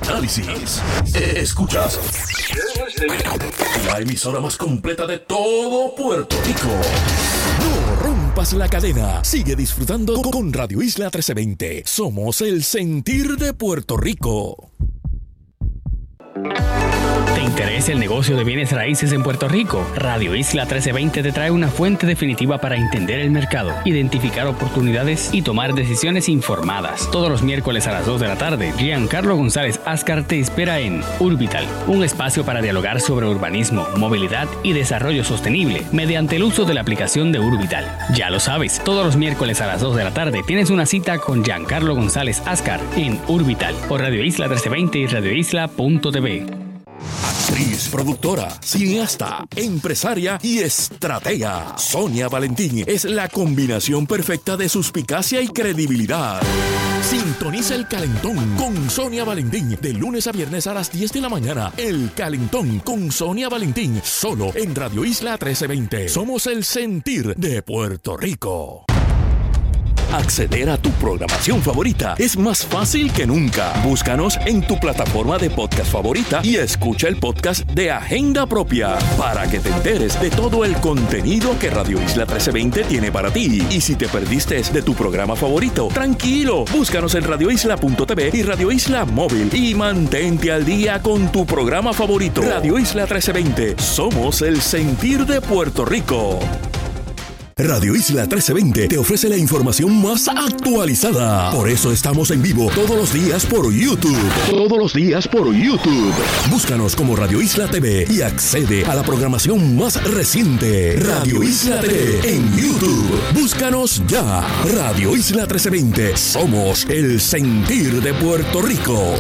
análisis. Escuchas la emisora más completa de todo Puerto Rico. No rompas la cadena. Sigue disfrutando con Radio Isla 1320. Somos el sentir de Puerto Rico. ¿Te interesa el negocio de bienes raíces en Puerto Rico? Radio Isla 1320 te trae una fuente definitiva para entender el mercado, identificar oportunidades y tomar decisiones informadas. Todos los miércoles a las 2 de la tarde, Giancarlo González Ascar te espera en Urbital, un espacio para dialogar sobre urbanismo, movilidad y desarrollo sostenible mediante el uso de la aplicación de Urbital. Ya lo sabes, todos los miércoles a las 2 de la tarde tienes una cita con Giancarlo González Ascar en Urbital por Radio Isla 1320 y radioisla.tv. Actriz, productora, cineasta, empresaria y estratega. Sonia Valentín es la combinación perfecta de suspicacia y credibilidad. Sintoniza El Calentón con Sonia Valentín de lunes a viernes a las 10 de la mañana. El Calentón con Sonia Valentín, solo en Radio Isla 1320. Somos el sentir de Puerto Rico. Acceder a tu programación favorita es más fácil que nunca. Búscanos en tu plataforma de podcast favorita y escucha el podcast de Agenda Propia para que te enteres de todo el contenido que Radio Isla 1320 tiene para ti. Y si te perdiste de tu programa favorito, tranquilo, búscanos en radioisla.tv y Radio Isla Móvil y mantente al día con tu programa favorito. Radio Isla 1320, somos el sentir de Puerto Rico. Radio Isla 1320 te ofrece la información más actualizada. Por eso estamos en vivo todos los días por YouTube. Todos los días por YouTube. Búscanos como Radio Isla TV y accede a la programación más reciente. Radio Isla TV en YouTube. Búscanos ya. Radio Isla 1320. Somos el sentir de Puerto Rico.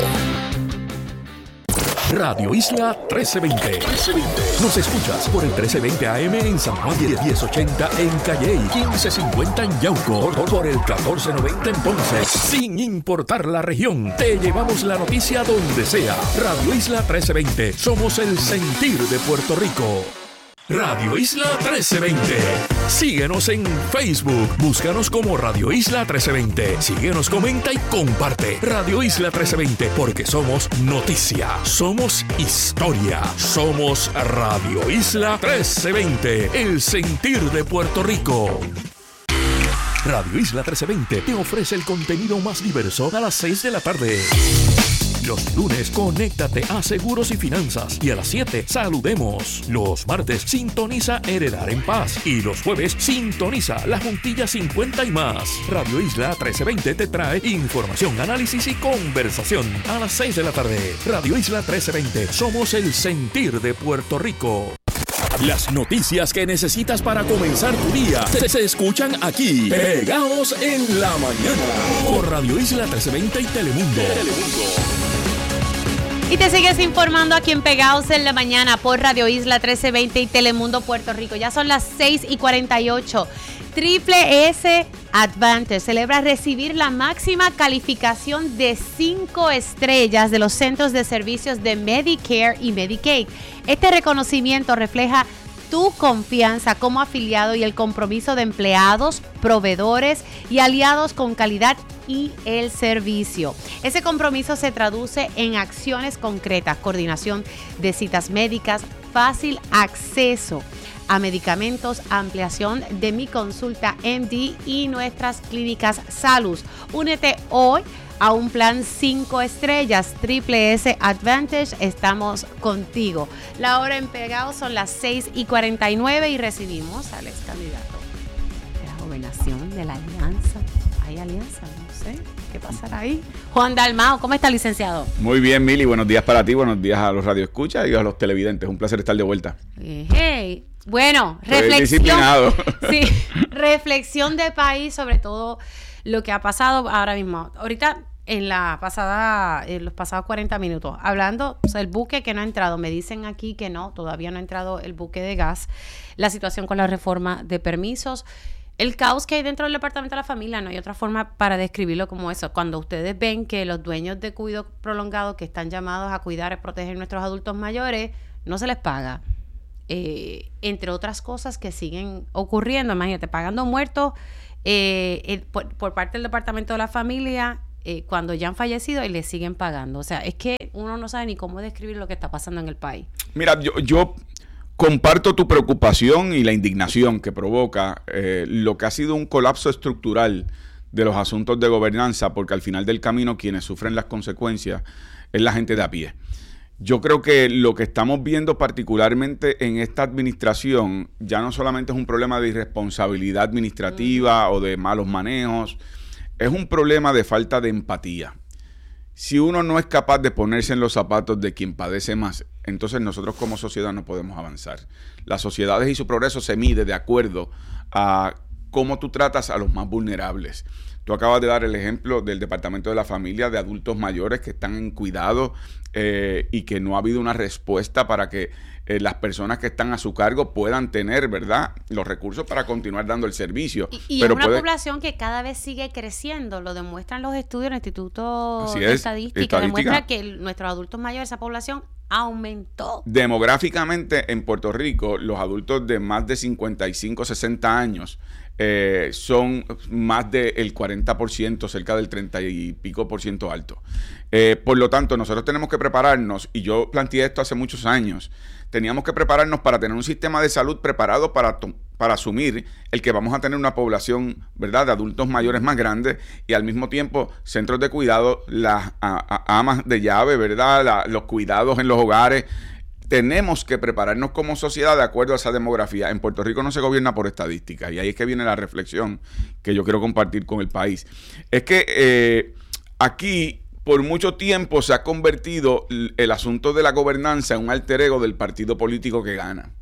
Radio Isla 1320. Nos escuchas por el 1320 AM en San Juan, 1080 en Calley, 1550 en Yauco, por el 1490 en Ponce. Sin importar la región, te llevamos la noticia donde sea. Radio Isla 1320. Somos el sentir de Puerto Rico. Radio Isla 1320. Síguenos en Facebook. Búscanos como Radio Isla 1320. Síguenos, comenta y comparte. Radio Isla 1320, porque somos noticia, somos historia, somos Radio Isla 1320, el sentir de Puerto Rico. Radio Isla 1320 te ofrece el contenido más diverso a las 6 de la tarde. Los lunes, conéctate a Seguros y Finanzas. Y a las 7, saludemos. Los martes, sintoniza Heredar en Paz. Y los jueves, sintoniza La Juntilla 50 y más. Radio Isla 1320 te trae información, análisis y conversación. A las 6 de la tarde, Radio Isla 1320. Somos el sentir de Puerto Rico. Las noticias que necesitas para comenzar tu día se escuchan aquí. Pegados en la mañana. Por Radio Isla 1320 y Telemundo. Y te sigues informando aquí en Pegados en la Mañana por Radio Isla 1320 y Telemundo Puerto Rico. Ya son las 6:48. Triple S Advantage celebra recibir la máxima calificación de 5 estrellas de los centros de servicios de Medicare y Medicaid. Este reconocimiento refleja tu confianza como afiliado y el compromiso de empleados, proveedores y aliados con calidad y el servicio. Ese compromiso se traduce en acciones concretas, coordinación de citas médicas, fácil acceso a medicamentos, ampliación de Mi Consulta MD y nuestras clínicas Salud. Únete hoy a un plan 5 estrellas, Triple S Advantage. Estamos contigo. La hora en Pegados son las 6:49 y recibimos al ex candidato de la gobernación de la Alianza. ¿Hay alianza? No sé. ¿Qué pasará ahí? Juan Dalmao, ¿cómo está, licenciado? Muy bien, Mili. Buenos días para ti, buenos días a los radioescuchas y a los televidentes. Un placer estar de vuelta. Hey. Bueno, reflexión. Sí, reflexión de país sobre todo lo que ha pasado ahora mismo. Ahorita en los pasados 40 minutos, hablando del buque que no ha entrado, me dicen aquí que no, todavía no ha entrado el buque de gas, la situación con la reforma de permisos, el caos que hay dentro del Departamento de la Familia. No hay otra forma para describirlo como eso. Cuando ustedes ven que los dueños de cuidado prolongado que están llamados a cuidar y proteger a nuestros adultos mayores, no se les paga. Entre otras cosas que siguen ocurriendo, imagínate, pagando muertos por parte del Departamento de la Familia cuando ya han fallecido y le siguen pagando. O sea, es que uno no sabe ni cómo describir lo que está pasando en el país. Mira, yo comparto tu preocupación y la indignación que provoca lo que ha sido un colapso estructural de los asuntos de gobernanza, porque al final del camino quienes sufren las consecuencias es la gente de a pie. Yo creo que lo que estamos viendo particularmente en esta administración ya no solamente es un problema de irresponsabilidad administrativa o de malos manejos, es un problema de falta de empatía. Si uno no es capaz de ponerse en los zapatos de quien padece más, entonces nosotros como sociedad no podemos avanzar. Las sociedades y su progreso se mide de acuerdo a cómo tú tratas a los más vulnerables. Tú acabas de dar el ejemplo del Departamento de la Familia, de adultos mayores que están en cuidado y que no ha habido una respuesta para que las personas que están a su cargo puedan tener, ¿verdad?, los recursos para continuar dando el servicio. Y es una población que cada vez sigue creciendo, lo demuestran los estudios del Instituto de Estadística, demuestra que nuestros adultos mayores, esa población aumentó. Demográficamente en Puerto Rico, los adultos de más de 55, 60 años son más del 40%, cerca del 30 y pico por ciento alto. Por lo tanto, nosotros tenemos que prepararnos, y yo planteé esto hace muchos años, teníamos que prepararnos para tener un sistema de salud preparado para asumir el que vamos a tener una población, ¿verdad?, de adultos mayores más grandes y al mismo tiempo centros de cuidado, las amas de llave, ¿verdad?, los cuidados en los hogares. Tenemos que prepararnos como sociedad de acuerdo a esa demografía. En Puerto Rico no se gobierna por estadística y ahí es que viene la reflexión que yo quiero compartir con el país. Es que aquí por mucho tiempo se ha convertido el asunto de la gobernanza en un alter ego del partido político que gana.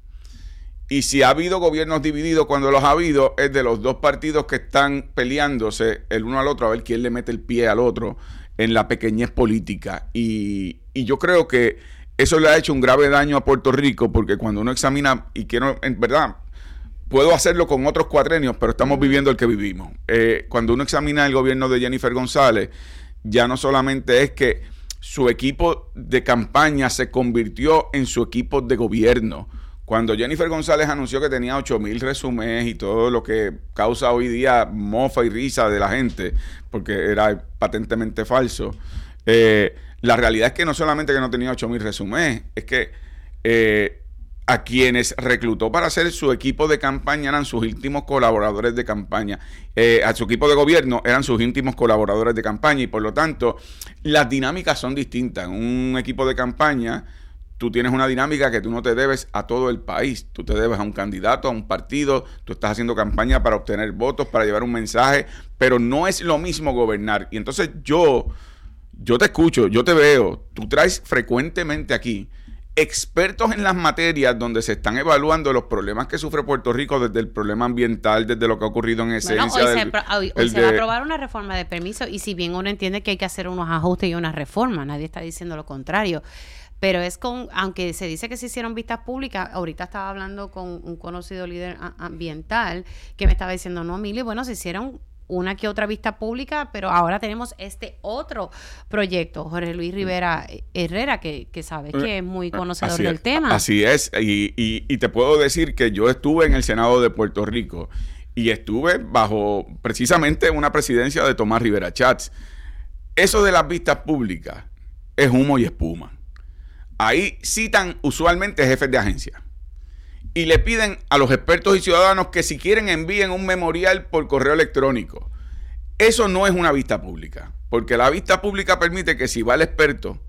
Y si ha habido gobiernos divididos, cuando los ha habido, es de los dos partidos que están peleándose el uno al otro a ver quién le mete el pie al otro en la pequeñez política. Y yo creo que eso le ha hecho un grave daño a Puerto Rico, porque cuando uno examina, y quiero, en verdad, puedo hacerlo con otros cuatrenios, pero estamos viviendo el que vivimos. Cuando uno examina el gobierno de Jennifer González, ya no solamente es que su equipo de campaña se convirtió en su equipo de gobierno. Cuando Jennifer González anunció que tenía 8,000 resúmenes y todo lo que causa hoy día mofa y risa de la gente, porque era patentemente falso, la realidad es que no solamente que no tenía 8,000 resúmenes, es que a quienes reclutó para hacer su equipo de campaña eran sus íntimos colaboradores de campaña. A su equipo de gobierno eran sus íntimos colaboradores de campaña y por lo tanto las dinámicas son distintas. En un equipo de campaña tú tienes una dinámica que tú no te debes a todo el país. Tú te debes a un candidato, a un partido, tú estás haciendo campaña para obtener votos, para llevar un mensaje, pero no es lo mismo gobernar. Y entonces yo te escucho, yo te veo, tú traes frecuentemente aquí expertos en las materias donde se están evaluando los problemas que sufre Puerto Rico, desde el problema ambiental, desde lo que ha ocurrido en esencia. Hoy se va a aprobar una reforma de permiso y si bien uno entiende que hay que hacer unos ajustes y una reforma, nadie está diciendo lo contrario. Pero aunque se dice que se hicieron vistas públicas, ahorita estaba hablando con un conocido líder ambiental que me estaba diciendo, no, Mili, bueno, se hicieron una que otra vista pública, pero ahora tenemos este otro proyecto, Jorge Luis Rivera Herrera, que sabes que es muy conocedor del tema. Así es, y te puedo decir que yo estuve en el Senado de Puerto Rico y estuve bajo precisamente una presidencia de Tomás Rivera Chats. Eso de las vistas públicas es humo y espuma. Ahí citan usualmente jefes de agencia y le piden a los expertos y ciudadanos que si quieren envíen un memorial por correo electrónico. Eso no es una vista pública, porque la vista pública permite que si va el experto,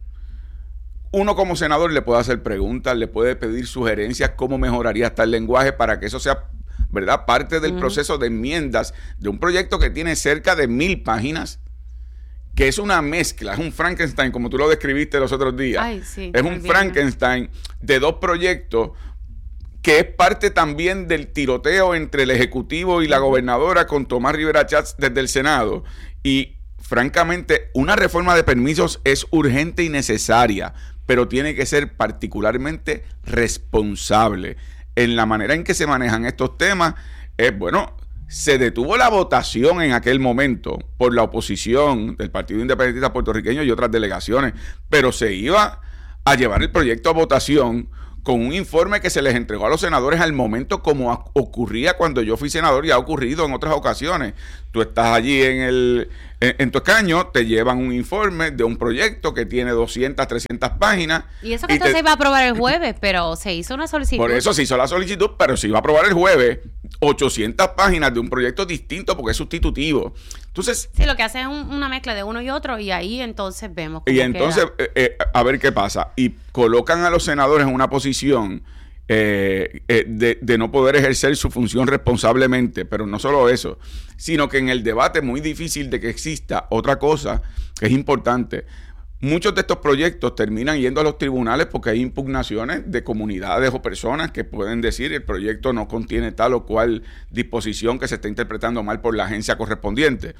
uno como senador le puede hacer preguntas, le puede pedir sugerencias, cómo mejoraría hasta el lenguaje para que eso sea, ¿verdad?, parte del proceso de enmiendas de un proyecto que tiene cerca de 1,000 páginas, que es una mezcla, es un Frankenstein, como tú lo describiste los otros días. Ay, sí, es un Frankenstein de dos proyectos que es parte también del tiroteo entre el Ejecutivo y la gobernadora con Tomás Rivera Chats desde el Senado. Y francamente, una reforma de permisos es urgente y necesaria, pero tiene que ser particularmente responsable. En la manera en que se manejan estos temas, se detuvo la votación en aquel momento por la oposición del Partido Independentista Puertorriqueño y otras delegaciones, pero se iba a llevar el proyecto a votación con un informe que se les entregó a los senadores al momento, como ocurría cuando yo fui senador y ha ocurrido en otras ocasiones. Tú estás allí en tu escaño, te llevan un informe de un proyecto que tiene 200, 300 páginas. Y eso que entonces se iba a aprobar el jueves, pero se hizo una solicitud. Por eso se hizo la solicitud, pero se iba a aprobar el jueves 800 páginas de un proyecto distinto porque es sustitutivo. Entonces, sí, lo que hace es una mezcla de uno y otro, y ahí entonces vemos cómo y entonces, a ver qué pasa. Y colocan a los senadores en una posición de no poder ejercer su función responsablemente, pero no solo eso, sino que en el debate es muy difícil de que exista otra cosa que es importante. Muchos de estos proyectos terminan yendo a los tribunales porque hay impugnaciones de comunidades o personas que pueden decir el proyecto no contiene tal o cual disposición que se está interpretando mal por la agencia correspondiente.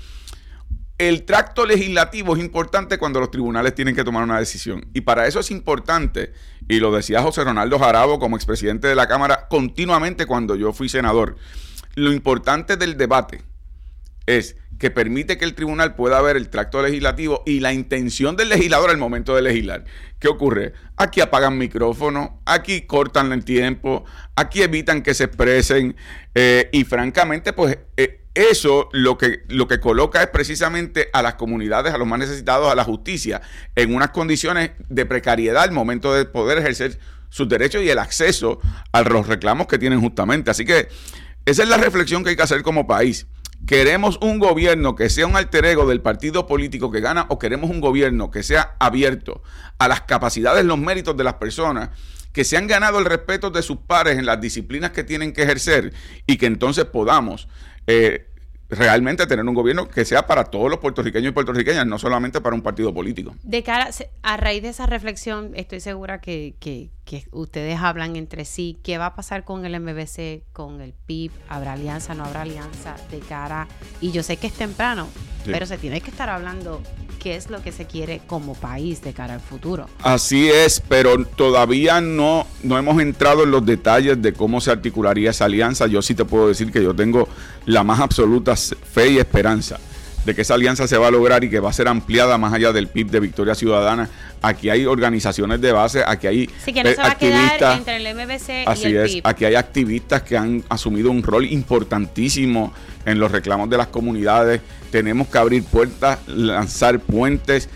El tracto legislativo es importante cuando los tribunales tienen que tomar una decisión. Y para eso es importante, y lo decía José Ronaldo Jarabo como expresidente de la Cámara continuamente cuando yo fui senador, lo importante del debate es que permite que el tribunal pueda ver el tracto legislativo y la intención del legislador al momento de legislar. ¿Qué ocurre? Aquí apagan micrófonos, aquí cortan el tiempo, aquí evitan que se expresen y francamente pues eso lo que coloca es precisamente a las comunidades, a los más necesitados, a la justicia en unas condiciones de precariedad al momento de poder ejercer sus derechos y el acceso a los reclamos que tienen justamente. Así que esa es la reflexión que hay que hacer como país. ¿Queremos un gobierno que sea un alter ego del partido político que gana o queremos un gobierno que sea abierto a las capacidades, los méritos de las personas que se han ganado el respeto de sus pares en las disciplinas que tienen que ejercer y que entonces podamos realmente tener un gobierno que sea para todos los puertorriqueños y puertorriqueñas, no solamente para un partido político? De cara, a raíz de esa reflexión, estoy segura que ustedes hablan entre sí. ¿Qué va a pasar con el MBC, con el PIB? ¿Habrá alianza, no habrá alianza de cara? Y yo sé que es temprano, sí, pero se tiene que estar hablando qué es lo que se quiere como país de cara al futuro. Así es, pero todavía no hemos entrado en los detalles de cómo se articularía esa alianza. Yo sí te puedo decir que yo tengo la más absoluta fe y esperanza de que esa alianza se va a lograr y que va a ser ampliada más allá del PIB de Victoria Ciudadana. Aquí hay organizaciones de base, aquí hay sí, que no se va a quedar entre el MBC así y el es, PIB. Aquí hay activistas que han asumido un rol importantísimo en los reclamos de las comunidades. Tenemos que abrir puertas, lanzar puentes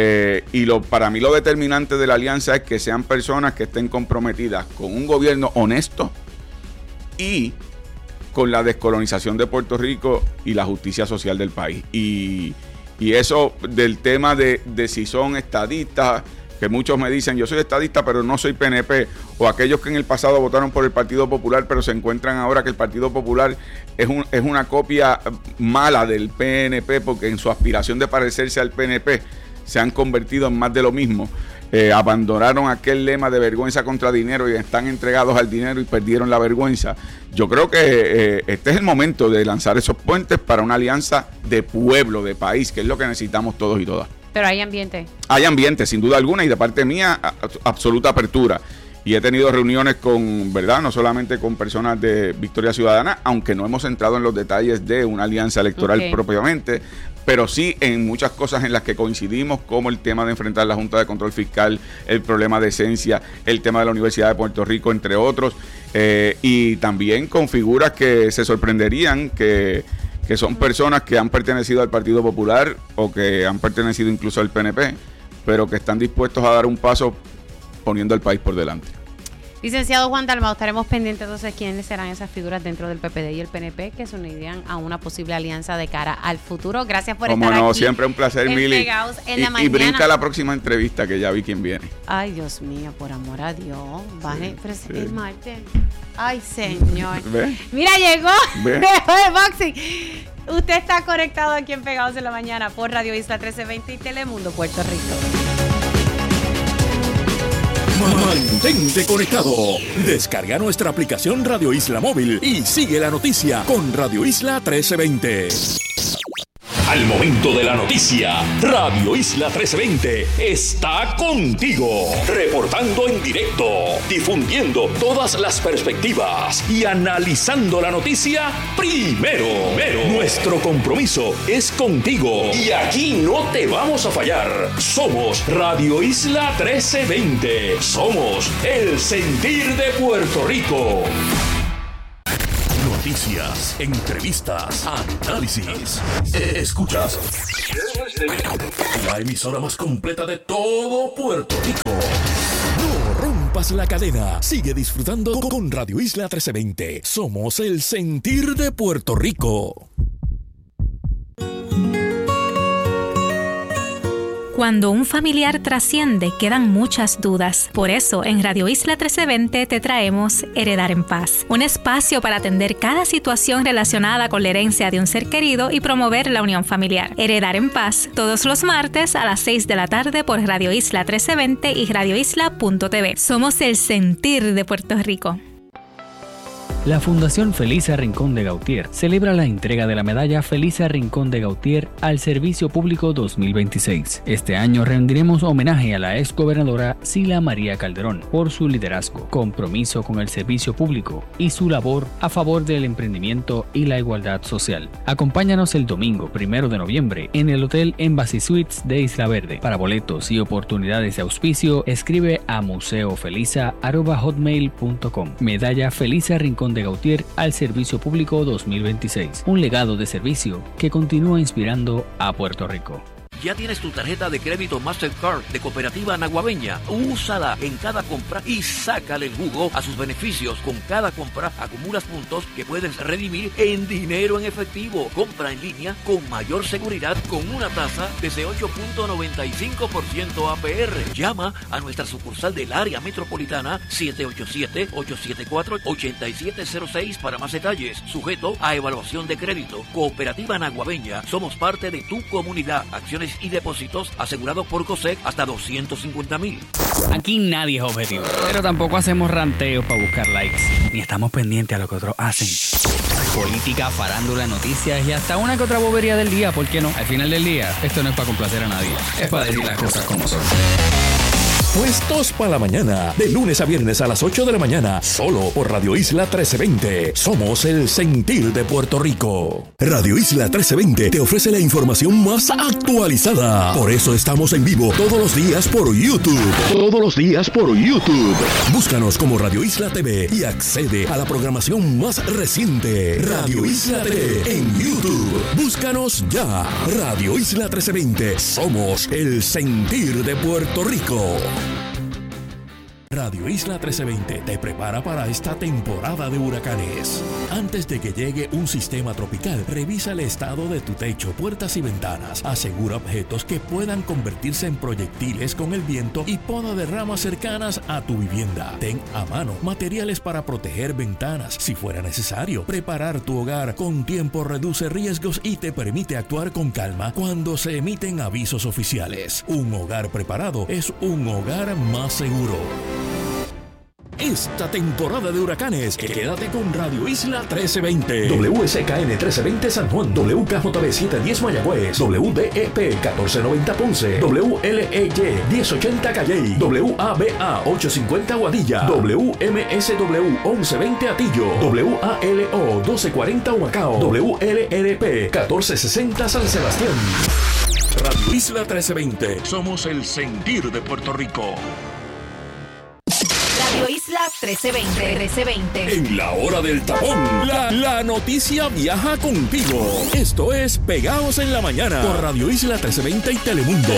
y para mí lo determinante de la alianza es que sean personas que estén comprometidas con un gobierno honesto y con la descolonización de Puerto Rico y la justicia social del país. Y eso del tema de si son estadistas, que muchos me dicen, yo soy estadista pero no soy PNP, o aquellos que en el pasado votaron por el Partido Popular pero se encuentran ahora que el Partido Popular es una copia mala del PNP porque en su aspiración de parecerse al PNP se han convertido en más de lo mismo. Abandonaron aquel lema de vergüenza contra dinero y están entregados al dinero y perdieron la vergüenza. Yo creo que este es el momento de lanzar esos puentes para una alianza de pueblo, de país, que es lo que necesitamos todos y todas. Pero hay ambiente. Hay ambiente, sin duda alguna, y de parte mía, absoluta apertura. Y he tenido reuniones con, ¿verdad?, no solamente con personas de Victoria Ciudadana, aunque no hemos entrado en los detalles de una alianza electoral propiamente, pero sí en muchas cosas en las que coincidimos, como el tema de enfrentar la Junta de Control Fiscal, el problema de esencia, el tema de la Universidad de Puerto Rico, entre otros, y también con figuras que se sorprenderían, que son personas que han pertenecido al Partido Popular o que han pertenecido incluso al PNP, pero que están dispuestos a dar un paso poniendo al país por delante. Licenciado Juan Dalmau, estaremos pendientes entonces quiénes serán esas figuras dentro del PPD y el PNP que se unirían a una posible alianza de cara al futuro. Gracias por estar aquí. Siempre un placer, Mili. Y brinca la próxima entrevista que ya vi quién viene. Ay, Dios mío, por amor a Dios. Vale, pero es el martes. Ay, señor. ¿Ve? Mira, llegó. ¿Ve? El boxing. Usted está conectado aquí en Pegados en la Mañana por Radio Isla 1320 y Telemundo Puerto Rico. Mantente conectado. Descarga nuestra aplicación Radio Isla Móvil y sigue la noticia con Radio Isla 1320. Al momento de la noticia, Radio Isla 1320 está contigo, reportando en directo, difundiendo todas las perspectivas y analizando la noticia primero. Nuestro compromiso es contigo y aquí no te vamos a fallar. Somos Radio Isla 1320. Somos el sentir de Puerto Rico. Noticias, entrevistas, análisis. Escuchas la emisora más completa de todo Puerto Rico. No rompas la cadena. Sigue disfrutando con Radio Isla 1320. Somos el sentir de Puerto Rico. Cuando un familiar trasciende, quedan muchas dudas. Por eso, en Radio Isla 1320 te traemos Heredar en Paz, un espacio para atender cada situación relacionada con la herencia de un ser querido y promover la unión familiar. Heredar en Paz, todos los martes a las 6 de la tarde por Radio Isla 1320 y radioisla.tv. Somos el sentir de Puerto Rico. La Fundación Felisa Rincón de Gautier celebra la entrega de la medalla Felisa Rincón de Gautier al Servicio Público 2026. Este año rendiremos homenaje a la exgobernadora Sila María Calderón por su liderazgo, compromiso con el servicio público y su labor a favor del emprendimiento y la igualdad social. Acompáñanos el domingo 1 de noviembre en el Hotel Embassy Suites de Isla Verde. Para boletos y oportunidades de auspicio, escribe a museofelisa@hotmail.com. Medalla Felisa Rincón de Gautier al Servicio Público 2026. Un legado de servicio que continúa inspirando a Puerto Rico. ¿Ya tienes tu tarjeta de crédito Mastercard de Cooperativa Naguabeña? Úsala en cada compra y sácale el jugo a sus beneficios. Con cada compra acumulas puntos que puedes redimir en dinero en efectivo. Compra en línea con mayor seguridad con una tasa desde 8.95% APR. Llama a nuestra sucursal del área metropolitana 787-874-8706 para más detalles. Sujeto a evaluación de crédito. Cooperativa Naguabeña. Somos parte de tu comunidad. Acciones y depósitos asegurados por COSEC hasta $250,000. Aquí nadie es objetivo, pero tampoco hacemos ranteos para buscar likes, ni estamos pendientes a lo que otros hacen. Política, farándula, noticias y hasta una que otra bobería del día, ¿por qué no? Al final del día, esto no es para complacer a nadie, es para decir las cosas como son. Puestos para la mañana, de lunes a viernes a las 8 de la mañana, solo por Radio Isla 1320. Somos el sentir de Puerto Rico. Radio Isla 1320 te ofrece la información más actualizada. Por eso estamos en vivo todos los días por YouTube. Búscanos como Radio Isla TV y accede a la programación más reciente. Radio Isla TV en YouTube. Búscanos ya. Radio Isla 1320. Somos el sentir de Puerto Rico. Radio Isla 1320 te prepara para esta temporada de huracanes. Antes de que llegue un sistema tropical, revisa el estado de tu techo, puertas y ventanas. Asegura objetos que puedan convertirse en proyectiles con el viento y poda de ramas cercanas a tu vivienda. Ten a mano materiales para proteger ventanas si fuera necesario. Preparar tu hogar con tiempo reduce riesgos y te permite actuar con calma cuando se emiten avisos oficiales. Un hogar preparado es un hogar más seguro. Esta temporada de huracanes, quédate con Radio Isla 1320. WSKN 1320 San Juan, WKJB 710 Mayagüez, WDEP 1490 Ponce, WLEY 1080 Calley, WABA 850 Aguadilla, WMSW 1120 Atillo, WALO 1240 Humacao, WLRP 1460 San Sebastián. Radio Isla 1320. Somos el sentir de Puerto Rico. Radio Isla 1320. En la hora del tapón, la noticia viaja contigo. Esto es Pegados en la Mañana por Radio Isla 1320 y Telemundo.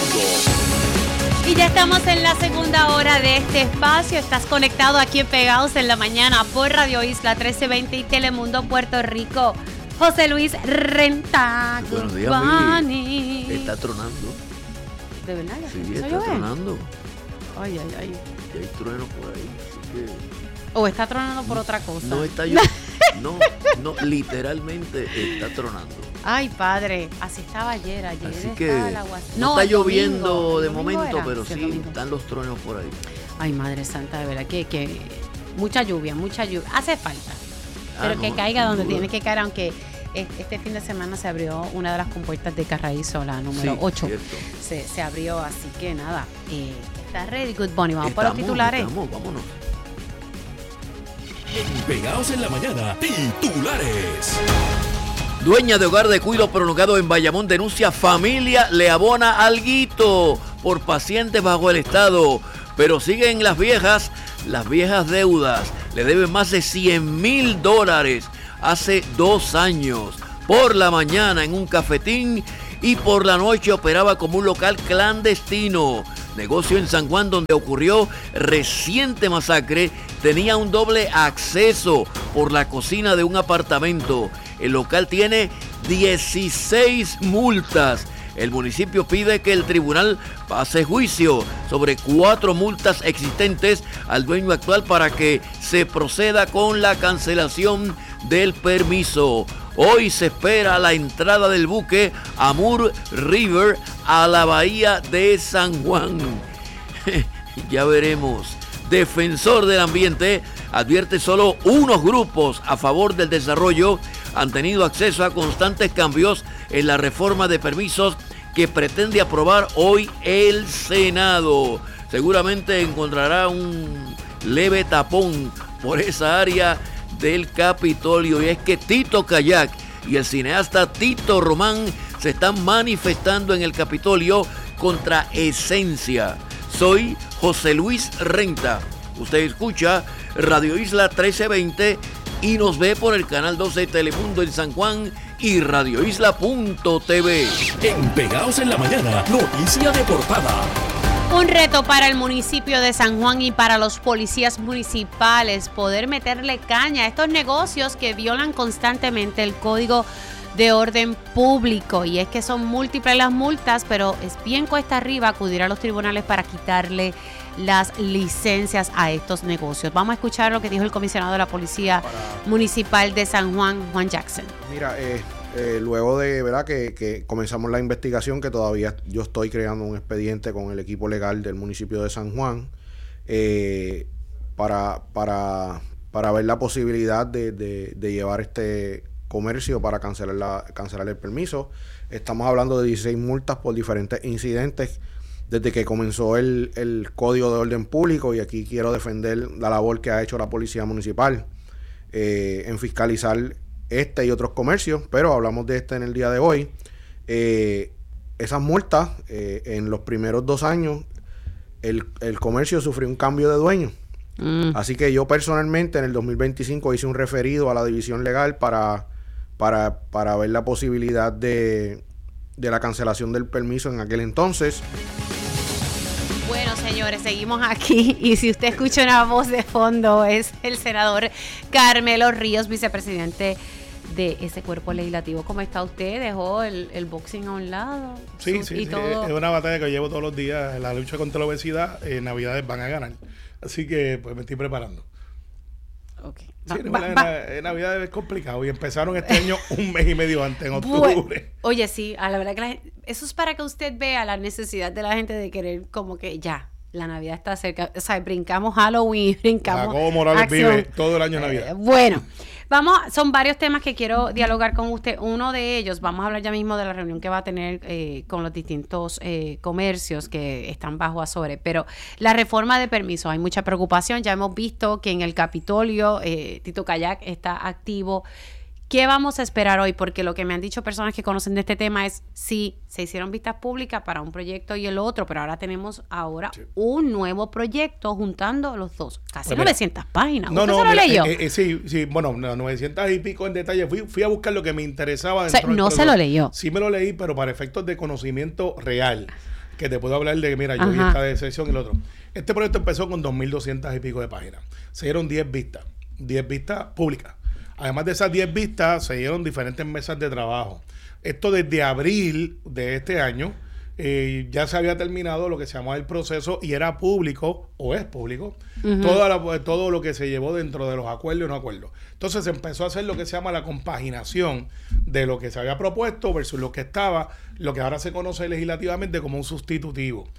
Y ya estamos en la segunda hora de este espacio. Estás conectado aquí en Pegados en la Mañana por Radio Isla 1320 y Telemundo Puerto Rico. José Luis Renta. Buenos días, Mili. Está tronando. ¿De verdad? Sí, está tronando. Ay. Y hay truenos por ahí. Así que... ¿O está tronando por otra cosa? No está no, literalmente está tronando. Ay, padre, así estaba ayer así que el agua. No está lloviendo de momento, pero sí están los truenos por ahí. Ay, Madre Santa, de verdad que mucha lluvia. Hace falta. Pero que caiga donde tiene que caer, aunque Este fin de semana se abrió una de las compuertas de Carraízo, la número 8. Se abrió, así que nada, está ready, Good Bunny. Vamos por los titulares. Vámonos. Pegados en la mañana, titulares. Dueña de hogar de cuidado prolongado en Bayamón denuncia familia le abona alguito por pacientes bajo el estado, pero siguen las viejas deudas. Le deben más de $100,000 hace 2 años. Por la mañana en un cafetín y por la noche operaba como un local clandestino. Negocio en San Juan donde ocurrió reciente masacre, tenía un doble acceso por la cocina de un apartamento. El local tiene 16 multas. El municipio pide que el tribunal pase juicio sobre 4 multas existentes al dueño actual para que se proceda con la cancelación del permiso. Hoy se espera la entrada del buque Amur River a la bahía de San Juan. Ya veremos. Defensor del ambiente advierte solo unos grupos a favor del desarrollo han tenido acceso a constantes cambios en la reforma de permisos que pretende aprobar hoy el Senado. Seguramente encontrará un leve tapón por esa área del Capitolio, y es que Tito Kayak y el cineasta Tito Román se están manifestando en el Capitolio contra Esencia. Soy José Luis Renta. Usted escucha Radio Isla 1320 y nos ve por el canal 12 de Telemundo en San Juan y radioisla.tv. En Pegados en la mañana, noticia de portada. Un reto para el municipio de San Juan y para los policías municipales poder meterle caña a estos negocios que violan constantemente el Código de Orden Público. Y es que son múltiples las multas, pero es bien cuesta arriba acudir a los tribunales para quitarle las licencias a estos negocios. Vamos a escuchar lo que dijo el comisionado de la Policía Municipal de San Juan, Juan Jackson. Mira, luego de verdad que comenzamos la investigación, que todavía yo estoy creando un expediente con el equipo legal del municipio de San Juan para ver la posibilidad de llevar este comercio para cancelar el permiso. Estamos hablando de 16 multas por diferentes incidentes desde que comenzó el Código de Orden Público, y aquí quiero defender la labor que ha hecho la Policía Municipal en fiscalizar este y otros comercios, pero hablamos de este en el día de hoy. Esas multas, en los primeros 2 años, el comercio sufrió un cambio de dueño. Así que yo personalmente en el 2025 hice un referido a la división legal para ver la posibilidad de la cancelación del permiso en aquel entonces. Bueno, señores, seguimos aquí, y si usted escucha una voz de fondo, es el senador Carmelo Ríos, vicepresidente de ese cuerpo legislativo. ¿Cómo está usted? ¿Dejó el boxing a un lado? Sí, todo. Es una batalla que llevo todos los días. La lucha contra la obesidad, en Navidades van a ganar. Así que pues me estoy preparando. Okay. Navidad es complicado, y empezaron este año un mes y medio antes, en octubre. Bueno, oye, sí, a la verdad que eso es para que usted vea la necesidad de la gente de querer como que ya, la Navidad está cerca. O sea, brincamos Halloween, brincamos Jacobo Morales acción. vive todo el año Navidad. Bueno, son varios temas que quiero dialogar con usted. Uno de ellos, vamos a hablar ya mismo de la reunión que va a tener con los distintos comercios que están bajo Azores, pero la reforma de permisos, hay mucha preocupación. Ya hemos visto que en el Capitolio Tito Kayak está activo. ¿Qué vamos a esperar hoy? Porque lo que me han dicho personas que conocen de este tema es, sí, se hicieron vistas públicas para un proyecto y el otro, pero ahora tenemos un nuevo proyecto juntando los dos. Casi pues 900 páginas. ¿Usted se lo leyó? Sí, bueno, 900 y pico en detalle. Fui a buscar lo que me interesaba. No se lo leyó. Sí me lo leí, pero para efectos de conocimiento real, que te puedo hablar de, mira, yo vi esta de sección y el otro. Este proyecto empezó con 2.200 y pico de páginas. Se dieron 10 vistas públicas. Además de esas 10 vistas, se dieron diferentes mesas de trabajo. Esto desde abril de este año, ya se había terminado lo que se llamaba el proceso, y era público, o es público, todo lo que se llevó dentro de los acuerdos y no acuerdos. Entonces se empezó a hacer lo que se llama la compaginación de lo que se había propuesto versus lo que ahora se conoce legislativamente como un sustitutivo.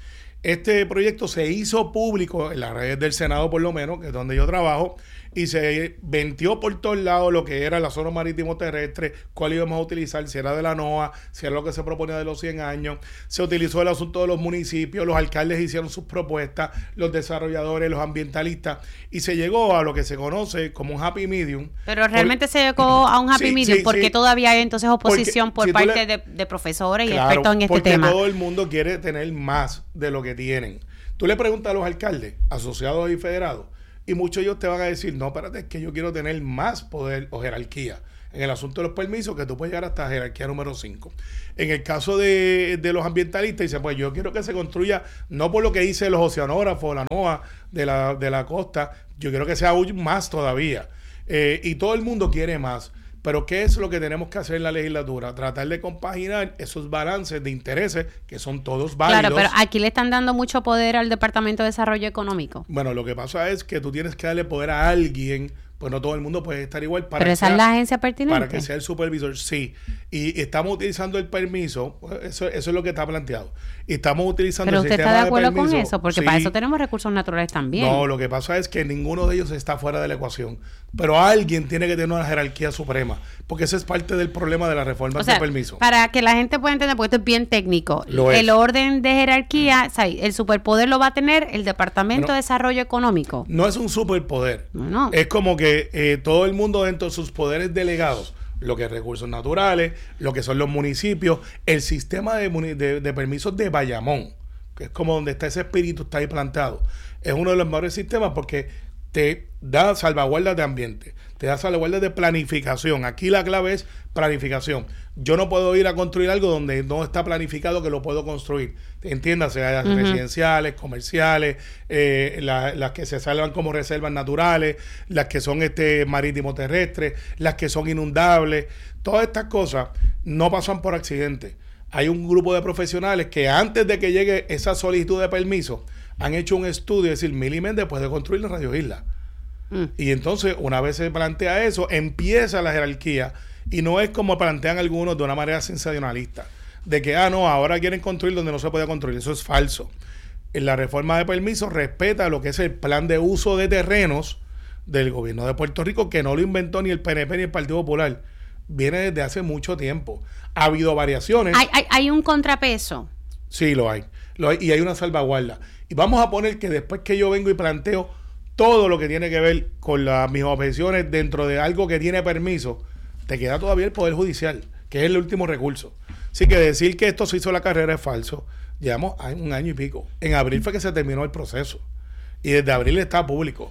Este proyecto se hizo público en las redes del Senado, por lo menos, que es donde yo trabajo, y se ventió por todos lados lo que era la zona marítimo terrestre, cuál íbamos a utilizar, si era de la NOAA, si era lo que se proponía de los 100 años. Se utilizó el asunto de los municipios, los alcaldes hicieron sus propuestas, los desarrolladores, los ambientalistas, y se llegó a lo que se conoce como un happy medium. Pero realmente se llegó a un happy medium, porque todavía hay entonces oposición por parte de profesores y expertos en este tema. Porque todo el mundo quiere tener más de lo que tienen. Tú le preguntas a los alcaldes, asociados y federados, y muchos de ellos te van a decir, no, espérate, es que yo quiero tener más poder o jerarquía. En el asunto de los permisos, que tú puedes llegar hasta jerarquía número 5. En el caso de los ambientalistas, dicen, pues yo quiero que se construya, no por lo que dicen los oceanógrafos, la NOAA de la costa, yo quiero que sea aún más todavía. Y todo el mundo quiere más. Pero ¿qué es lo que tenemos que hacer en la legislatura? Tratar de compaginar esos balances de intereses que son todos válidos. Claro, pero aquí le están dando mucho poder al Departamento de Desarrollo Económico. Bueno, lo que pasa es que tú tienes que darle poder a alguien, pues no todo el mundo puede estar igual. Pero esa es la agencia pertinente. Para que sea el supervisor, sí. Y estamos utilizando el permiso, eso es lo que está planteado. Y estamos utilizando el sistema de permiso. ¿Pero usted está de acuerdo con eso? Porque sí. Para eso tenemos recursos naturales también. No, lo que pasa es que ninguno de ellos está fuera de la ecuación. Pero alguien tiene que tener una jerarquía suprema, porque ese es parte del problema de la reforma del permiso. Para que la gente pueda entender, porque esto es bien técnico, el orden de jerarquía, o sea, el superpoder lo va a tener el Departamento de Desarrollo Económico. No es un superpoder. No. Es como que todo el mundo dentro de sus poderes delegados, lo que es recursos naturales, lo que son los municipios, el sistema de permisos de Bayamón, que es como donde está ese espíritu, está ahí plantado. Es uno de los mejores sistemas porque te da salvaguardas de ambiente, te da salvaguardas de planificación. Aquí la clave es planificación. Yo no puedo ir a construir algo donde no está planificado que lo puedo construir. Entiéndase, hay residenciales, comerciales, las que se salvan como reservas naturales, las que son marítimo terrestres, las que son inundables. Todas estas cosas no pasan por accidente. Hay un grupo de profesionales que antes de que llegue esa solicitud de permiso han hecho un estudio, es decir, Mili Méndez puede construir la Radio Isla. Y entonces, una vez se plantea eso, empieza la jerarquía. Y no es como plantean algunos de una manera sensacionalista, de que, no, ahora quieren construir donde no se puede construir. Eso es falso. En la reforma de permisos respeta lo que es el plan de uso de terrenos del gobierno de Puerto Rico, que no lo inventó ni el PNP ni el Partido Popular. Viene desde hace mucho tiempo. Ha habido variaciones. ¿Hay un contrapeso? Sí, lo hay. Y hay una salvaguarda. Y vamos a poner que después que yo vengo y planteo todo lo que tiene que ver con mis objeciones dentro de algo que tiene permiso, te queda todavía el Poder Judicial, que es el último recurso. Así que decir que esto se hizo la carrera es falso. Llevamos 1 año y pico. En abril fue que se terminó el proceso. Y desde abril está público.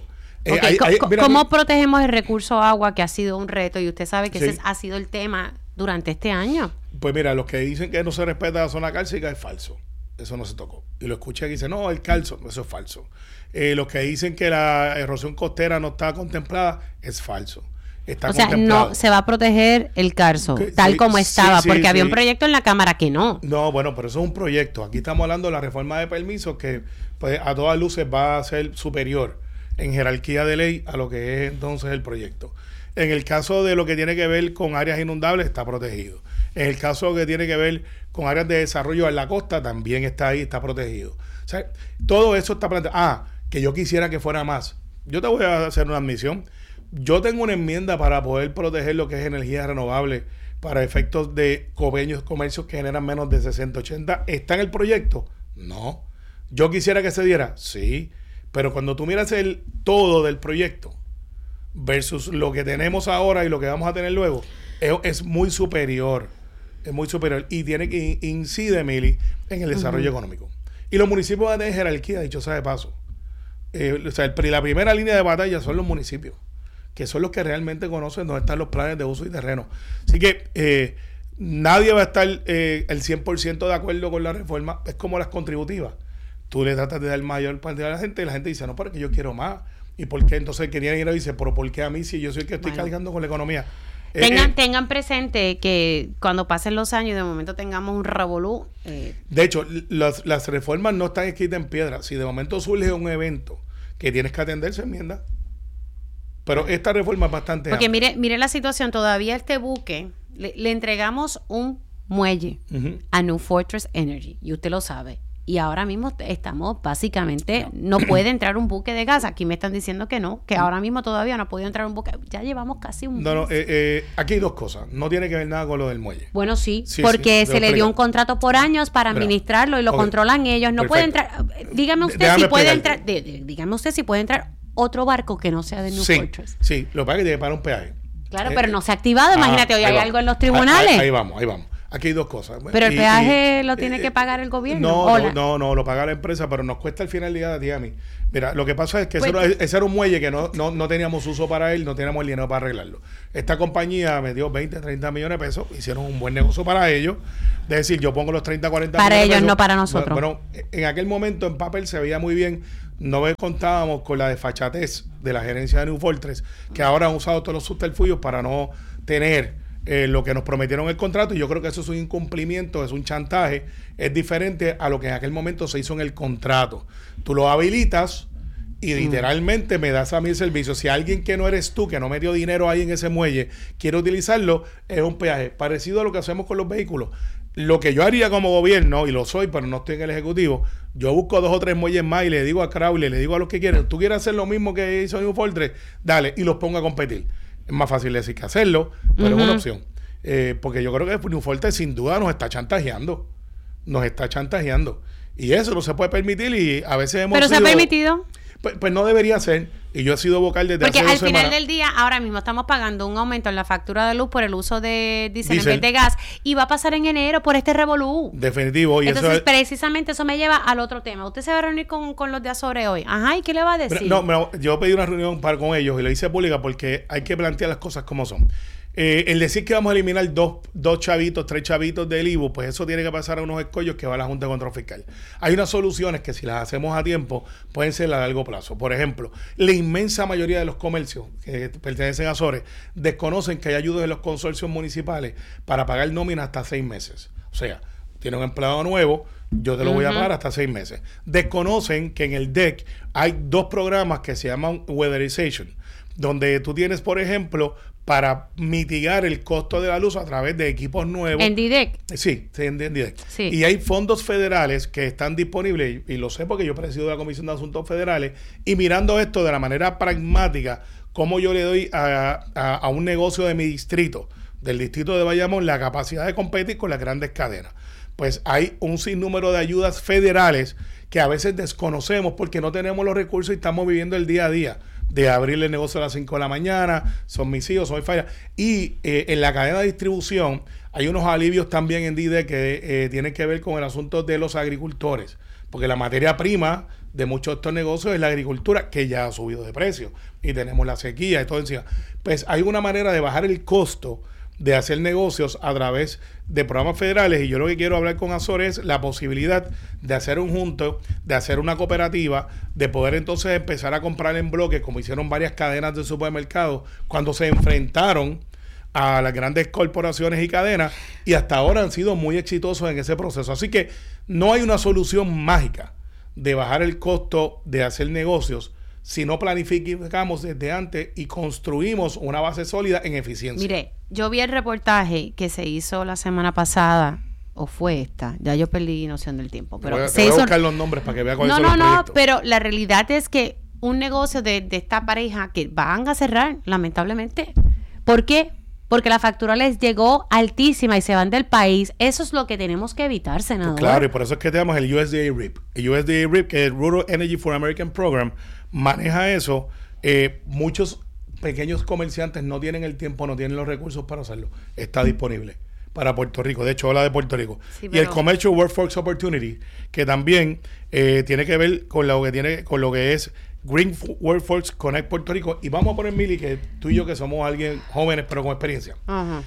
¿Cómo protegemos el recurso agua, que ha sido un reto? Y usted sabe que ese ha sido el tema durante este año. Pues mira, los que dicen que no se respeta la zona cálcica es falso. Eso no se tocó. Y lo escuché que dice, no, el calzo, eso es falso. Los que dicen que la erosión costera no está contemplada, es falso. Está contemplado. No se va a proteger el Carso tal como estaba, porque había un proyecto en la Cámara que no. No, bueno, pero eso es un proyecto. Aquí estamos hablando de la reforma de permisos que pues, a todas luces va a ser superior en jerarquía de ley a lo que es entonces el proyecto. En el caso de lo que tiene que ver con áreas inundables, está protegido. En el caso que tiene que ver con áreas de desarrollo en la costa, también está ahí, está protegido. O sea, todo eso está planteado. Que yo quisiera que fuera más. Yo te voy a hacer una admisión. Yo tengo una enmienda para poder proteger lo que es energía renovable para efectos de pequeños comercios que generan menos de 60-80. ¿Está en el proyecto? No. ¿Yo quisiera que se diera? Sí. Pero cuando tú miras el todo del proyecto versus lo que tenemos ahora y lo que vamos a tener luego, es muy superior. Es muy superior. Y tiene que incide, Mili, en el desarrollo económico. Y los municipios van a tener jerarquía, dicho sea de paso. La primera línea de batalla son los municipios, que son los que realmente conocen dónde están los planes de uso y terreno. Así que nadie va a estar el 100% de acuerdo con la reforma. Es como las contributivas. Tú le tratas de dar mayor parte a la gente y la gente dice, no, porque yo quiero más. ¿Y por qué? Entonces querían ir y dice, pero ¿por qué a mí si yo soy el que estoy cargando con la economía? Tengan presente que cuando pasen los años y de momento tengamos un revolú. De hecho, las reformas no están escritas en piedra. Si de momento surge un evento que tienes que atender, se enmienda. Pero esta reforma es bastante porque mire la situación. Todavía este buque le entregamos un muelle a New Fortress Energy, y usted lo sabe. y ahora mismo estamos básicamente, no puede entrar un buque de gas. Aquí me están diciendo que no, que ahora mismo todavía no ha podido entrar un buque. Ya llevamos casi un mes. Aquí hay dos cosas. No tiene que ver nada con lo del muelle. Bueno, sí, porque se le dio un contrato por años para administrarlo y lo controlan ellos. No puede entrar. Dígame usted si puede entrar. Dígame usted si puede entrar otro barco que no sea de New Fortress. Sí, lo que pasa es que tiene que pagar un peaje. Claro, pero no se ha activado. Imagínate, hoy hay algo en los tribunales. Ahí vamos. Aquí hay dos cosas. Pero el peaje lo tiene que pagar el gobierno. No, lo paga la empresa, pero nos cuesta al final del día a ti y a mí. Mira, lo que pasa es que ese era un muelle que no teníamos uso para él, no teníamos el dinero para arreglarlo. Esta compañía me dio 20, 30 millones de pesos, hicieron un buen negocio para ellos. Es decir, yo pongo los 30, 40 para millones ellos, de pesos. no para nosotros. Bueno, en aquel momento en papel se veía muy bien. No contábamos con la desfachatez de la gerencia de New Fortress, que ahora han usado todos los subterfugios para no tener lo que nos prometieron el contrato, y yo creo que eso es un incumplimiento, es un chantaje, es diferente a lo que en aquel momento se hizo en el contrato. Tú lo habilitas y literalmente me das a mí el servicio. Si alguien que no eres tú, que no metió dinero ahí en ese muelle, quiere utilizarlo, es un peaje parecido a lo que hacemos con los vehículos. Lo que yo haría como gobierno, y lo soy, pero no estoy en el ejecutivo, yo busco 2 o 3 muelles más y le digo a Crowley, le digo a los que quieren, tú quieres hacer lo mismo que hizo New Fortress, dale, y los pongo a competir. Es más fácil decir que hacerlo, pero es una opción. Porque yo creo que New Fortress sin duda nos está chantajeando. Y eso no se puede permitir, y a veces hemos ¿Pero se ha permitido? Pues no debería ser. Y yo he sido vocal desde hace 2 semanas. Porque al final del día, ahora mismo estamos pagando un aumento en la factura de luz por el uso de diésel en vez de gas, y va a pasar en enero por este revolú. Definitivo. Y entonces, precisamente eso me lleva al otro tema. Usted se va a reunir con los de Azores hoy. Ajá, ¿y qué le va a decir? Yo pedí una reunión con ellos y lo hice pública porque hay que plantear las cosas como son. El decir que vamos a eliminar 2 chavitos, 3 chavitos del IVU, pues eso tiene que pasar a unos escollos que va a la Junta de Control Fiscal. Hay unas soluciones que, si las hacemos a tiempo, pueden ser a largo plazo. Por ejemplo, la inmensa mayoría de los comercios que pertenecen a Azores desconocen que hay ayudas en los consorcios municipales para pagar nómina hasta 6 meses. O sea, tiene un empleado nuevo, yo te lo voy a pagar hasta 6 meses. Desconocen que en el DEC hay 2 programas que se llaman Weatherization, donde tú tienes, por ejemplo, para mitigar el costo de la luz a través de equipos nuevos. ¿En DIDEC? Sí, en DIDEC. Sí. Y hay fondos federales que están disponibles, y lo sé porque yo presido la Comisión de Asuntos Federales, y mirando esto de la manera pragmática, cómo yo le doy a un negocio de mi distrito, del distrito de Bayamón, la capacidad de competir con las grandes cadenas. Pues hay un sinnúmero de ayudas federales que a veces desconocemos porque no tenemos los recursos y estamos viviendo el día a día de abrir el negocio a las 5 de la mañana, son mis hijos, soy falla. Y en la cadena de distribución hay unos alivios también en DIDE que tienen que ver con el asunto de los agricultores, porque la materia prima de muchos de estos negocios es la agricultura, que ya ha subido de precio, y tenemos la sequía y todo encima. Pues hay una manera de bajar el costo de hacer negocios a través de programas federales, y yo lo que quiero hablar con Azores es la posibilidad de hacer un junto, de hacer una cooperativa, de poder entonces empezar a comprar en bloque, como hicieron varias cadenas de supermercados cuando se enfrentaron a las grandes corporaciones y cadenas, y hasta ahora han sido muy exitosos en ese proceso. Así que no hay una solución mágica de bajar el costo de hacer negocios si no planificamos desde antes y construimos una base sólida en eficiencia. Mire, yo vi el reportaje que se hizo la semana pasada, o fue esta, ya yo perdí noción del tiempo. Pero voy a buscar los nombres para que vea cuáles son los proyectos. Pero la realidad es que un negocio de esta pareja que van a cerrar, lamentablemente. ¿Por qué? Porque la factura les llegó altísima y se van del país. Eso es lo que tenemos que evitar, senador. Pues claro, y por eso es que tenemos el USDA RIP. El USDA RIP, que es el Rural Energy for American Program, maneja eso. Muchos pequeños comerciantes no tienen el tiempo, no tienen los recursos para hacerlo. Está disponible para Puerto Rico. De hecho, habla de Puerto Rico. Sí, y el Commercial Workforce Opportunity, que también tiene que ver con lo que es Green Workforce Connect Puerto Rico. Y vamos a poner, Mili, que tú y yo, que somos alguien jóvenes pero con experiencia,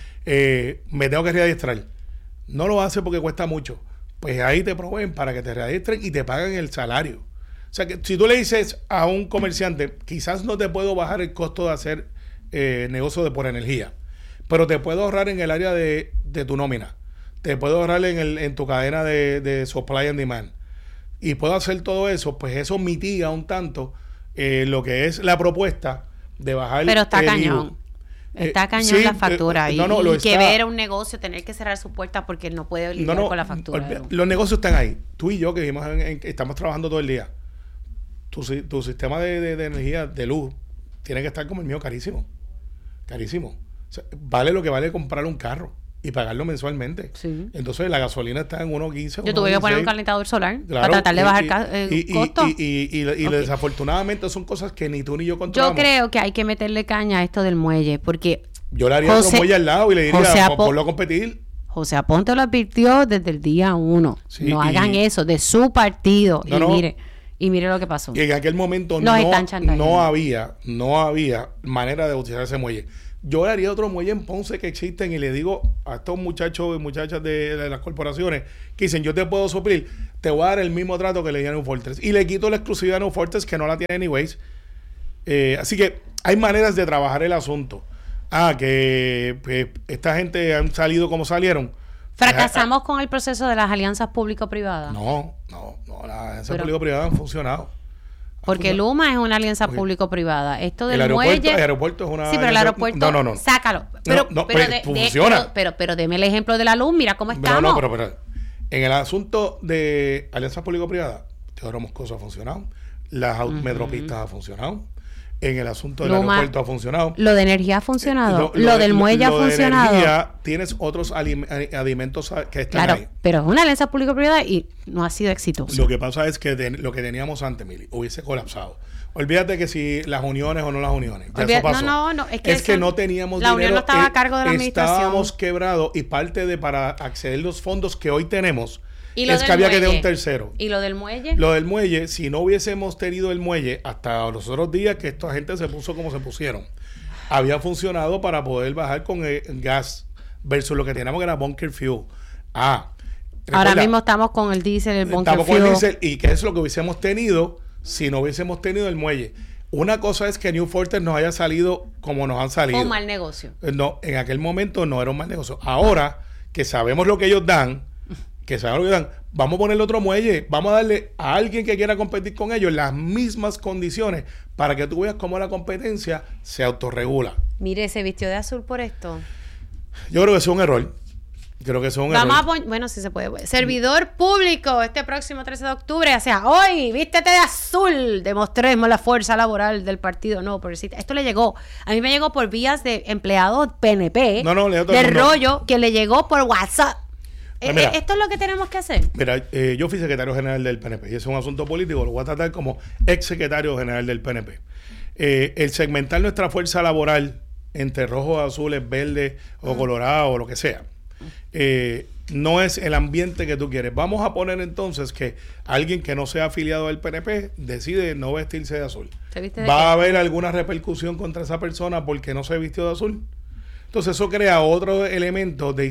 me tengo que readiestrar. No lo hace porque cuesta mucho. Pues ahí te proveen para que te readiestren y te pagan el salario. O sea, que si tú le dices a un comerciante, quizás no te puedo bajar el costo de hacer negocio por energía, pero te puedo ahorrar en el área de tu nómina, te puedo ahorrar en tu cadena de supply and demand, y puedo hacer todo eso, pues eso mitiga un tanto lo que es la propuesta de bajar pero está cañón. Está cañón la factura. Y que ver un negocio, tener que cerrar su puerta porque no puede lidiar con la factura. Los negocios están ahí. Tú y yo que vivimos estamos trabajando todo el día. Tu sistema de energía, de luz, tiene que estar como el mío, carísimo. Carísimo. O sea, vale lo que vale comprar un carro y pagarlo mensualmente. Sí. Entonces la gasolina está en 1.15. Yo tuve que poner un calentador solar para tratar de bajar costos. Y desafortunadamente son cosas que ni tú ni yo controlamos. Yo creo que hay que meterle caña a esto del muelle, porque yo le haría otro muelle al lado y le diría, ponlo a competir. José Aponte lo advirtió desde el día 1. Sí, no hagan eso de su partido. Y mire lo que pasó. Y en aquel momento no había manera de utilizar ese muelle. Yo le haría otro muelle en Ponce que existen y le digo a estos muchachos y muchachas de las corporaciones que dicen, yo te puedo suplir, te voy a dar el mismo trato que le di a New Fortress. Y le quito la exclusividad a New Fortress, que no la tiene anyways. Así que hay maneras de trabajar el asunto. Que esta gente han salido como salieron. ¿Fracasamos con el proceso de las alianzas público-privadas? No, las alianzas público-privadas han funcionado. Porque Luma es una alianza público-privada. Esto del muelle... El aeropuerto es una... Sí, pero el aeropuerto... No. Sácalo. Funciona. Pero deme el ejemplo de la luz. Mira cómo estamos. Pero en el asunto de alianzas público-privadas, Teodoro Moscoso ha funcionado. Las metropistas ha funcionado. En el asunto del aeropuerto ha funcionado. Lo de energía ha funcionado. Lo del muelle ha funcionado. De energía, tienes otros alimentos que están ahí. Pero es una alianza público-privada y no ha sido exitosa. Lo que pasa es que lo que teníamos antes, Mili, hubiese colapsado. Olvídate que si las uniones o no las uniones. Ya eso pasó. No. Es que no teníamos la dinero. Unión no estaba a cargo de la administración. Estábamos quebrados y parte para acceder a los fondos que hoy tenemos es que había que tener un tercero. ¿Y lo del muelle? Lo del muelle, si no hubiésemos tenido el muelle hasta los otros días que esta gente se puso como se pusieron, había funcionado para poder bajar con el gas versus lo que teníamos que era bunker fuel. Ahora mismo estamos con el diésel, el bunker fuel. Estamos con el diésel y que es lo que hubiésemos tenido si no hubiésemos tenido el muelle. Una cosa es que New Fortress nos haya salido como nos han salido. Un mal negocio. No, en aquel momento no era un mal negocio. Ahora que sabemos lo que ellos dan, vamos a ponerle otro muelle, vamos a darle a alguien que quiera competir con ellos las mismas condiciones para que tú veas cómo la competencia se autorregula. Mire, se vistió de azul por esto. Yo creo que es un error. Bueno, sí se puede. Servidor público este próximo 13 de octubre. O sea, hoy, vístete de azul. Demostremos la fuerza laboral del partido. No, pobrecita. Esto le llegó. A mí me llegó por vías de empleados PNP. De rollo que le llegó por WhatsApp. ¿Esto es lo que tenemos que hacer? Mira, yo fui secretario general del PNP y ese es un asunto político, lo voy a tratar como ex secretario general del PNP. El segmentar nuestra fuerza laboral entre rojos, azules, verdes o colorados o lo que sea, no es el ambiente que tú quieres. Vamos a poner entonces que alguien que no sea afiliado al PNP decide no vestirse de azul. ¿Va a haber alguna repercusión contra esa persona porque no se vistió de azul? Entonces eso crea otro elemento de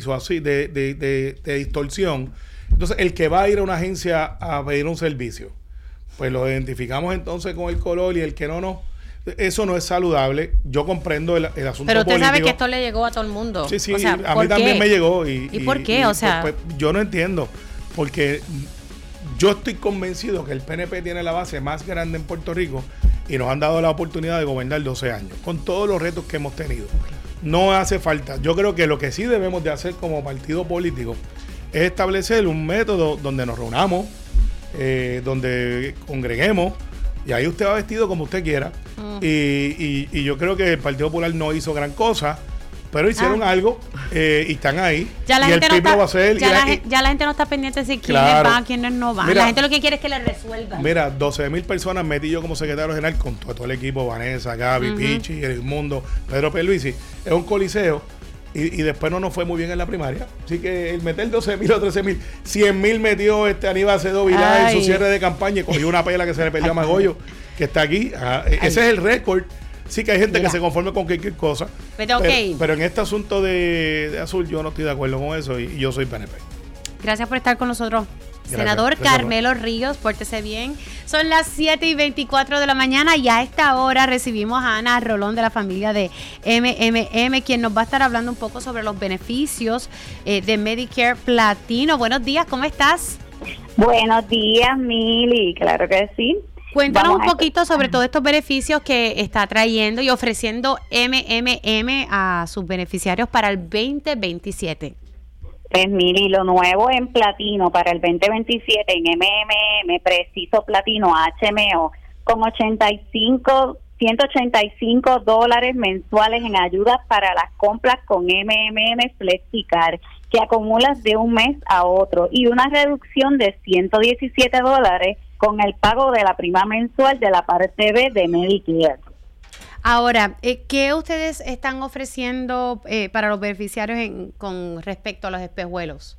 distorsión. Entonces el que va a ir a una agencia a pedir un servicio, pues lo identificamos entonces con el color y el que no. Eso no es saludable. Yo comprendo el asunto político. Pero usted sabe que esto le llegó a todo el mundo. Sí, o sea, a mí también me llegó. ¿Y por qué? Pues, yo no entiendo. Porque yo estoy convencido que el PNP tiene la base más grande en Puerto Rico y nos han dado la oportunidad de gobernar 12 años, con todos los retos que hemos tenido. No hace falta. Yo creo que lo que sí debemos de hacer como partido político es establecer un método donde nos reunamos, donde congreguemos, y ahí usted va vestido como usted quiera. Y yo creo que el Partido Popular no hizo gran cosa, pero hicieron algo y están ahí. Ya la gente ya la gente no está pendiente de si quiénes van, quiénes no van. La gente lo que quiere es que le resuelvan. Mira, 12,000 personas metí yo como secretario general con todo el equipo, Vanessa, Gaby, Pichi, Edmundo, Pedro Pierluisi. Es un coliseo y después no nos fue muy bien en la primaria. Así que el meter 12,000 o 13,000, 100,000 metió Aníbal Acevedo Vilá en su cierre de campaña y cogió una pela que se le perdió a Magollo, que está aquí. Ese es el récord. Sí que hay gente que se conforma con cualquier cosa. Pero en este asunto de azul yo no estoy de acuerdo con eso y yo soy PNP. Gracias por estar con nosotros. Senador Carmelo Ríos, pórtese bien. Son las 7:24 de la mañana y a esta hora recibimos a Ana Rolón de la familia de MMM, quien nos va a estar hablando un poco sobre los beneficios de Medicare Platino. Buenos días, ¿cómo estás? Buenos días, Mili, claro que sí. Cuéntanos un poquito sobre todos estos beneficios que está trayendo y ofreciendo MMM a sus beneficiarios para el 2027. Pues Mili, lo nuevo en platino para el 2027 en MMM, preciso platino HMO, con $185 mensuales en ayudas para las compras con MMM FlexiCard, que acumulas de un mes a otro, y una reducción de $117 con el pago de la prima mensual de la parte B de Medicare. Ahora, ¿qué ustedes están ofreciendo para los beneficiarios con respecto a los espejuelos?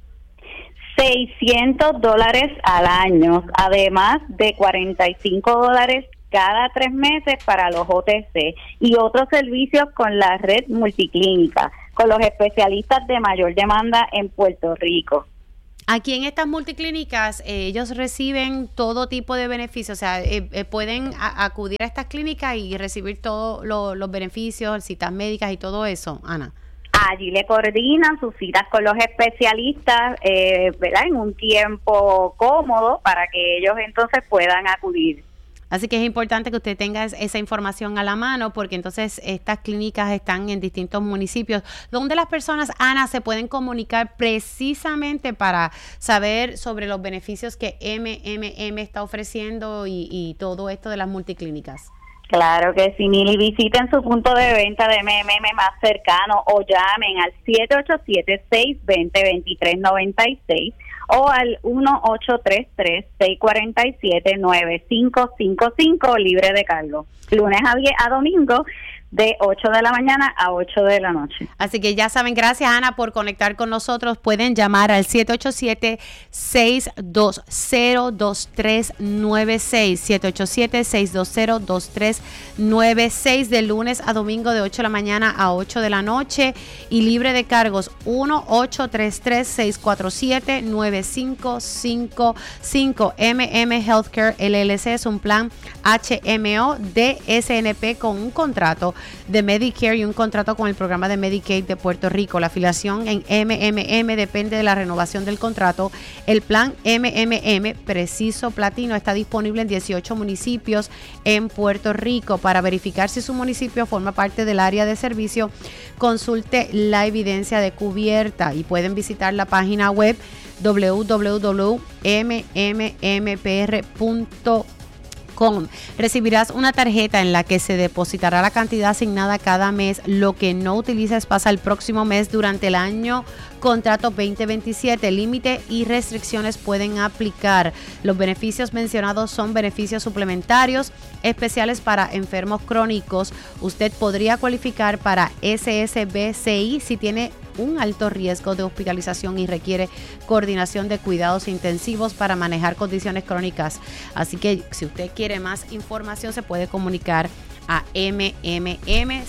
$600 al año, además de $45 cada 3 meses para los OTC y otros servicios con la red multiclínica, con los especialistas de mayor demanda en Puerto Rico. Aquí en estas multiclínicas, ellos reciben todo tipo de beneficios, o sea, pueden acudir a estas clínicas y recibir todos los beneficios, citas médicas y todo eso, Ana. Allí le coordinan sus citas con los especialistas, ¿verdad? En un tiempo cómodo para que ellos entonces puedan acudir. Así que es importante que usted tenga esa información a la mano, porque entonces estas clínicas están en distintos municipios donde las personas, Ana, se pueden comunicar precisamente para saber sobre los beneficios que MMM está ofreciendo y todo esto de las multiclínicas. Claro que sí, Mili, visiten su punto de venta de MMM más cercano o llamen al 787-620-2396 o al 1833-647-9555 libre de cargo. Lunes a domingo de 8 de la mañana a 8 de la noche. Así que ya saben, gracias Ana por conectar con nosotros. Pueden llamar al 787-620-2396, 787-620-2396 de lunes a domingo de 8 de la mañana a 8 de la noche y libre de cargos 1-833-647-9555. MM Healthcare LLC es un plan HMO de SNP con un contrato de Medicare y un contrato con el programa de Medicaid de Puerto Rico. La afiliación en MMM depende de la renovación del contrato. El plan MMM Preciso Platino está disponible en 18 municipios en Puerto Rico. Para verificar si su municipio forma parte del área de servicio, consulte la evidencia de cubierta y pueden visitar la página web www.mmmpr.com. Recibirás una tarjeta en la que se depositará la cantidad asignada cada mes. Lo que no utilices pasa el próximo mes durante el año contrato 2027. Límite y restricciones pueden aplicar. Los beneficios mencionados son beneficios suplementarios especiales para enfermos crónicos. Usted podría cualificar para SSBCI si tiene un alto riesgo de hospitalización y requiere coordinación de cuidados intensivos para manejar condiciones crónicas. Así que si usted quiere más información se puede comunicar a MMM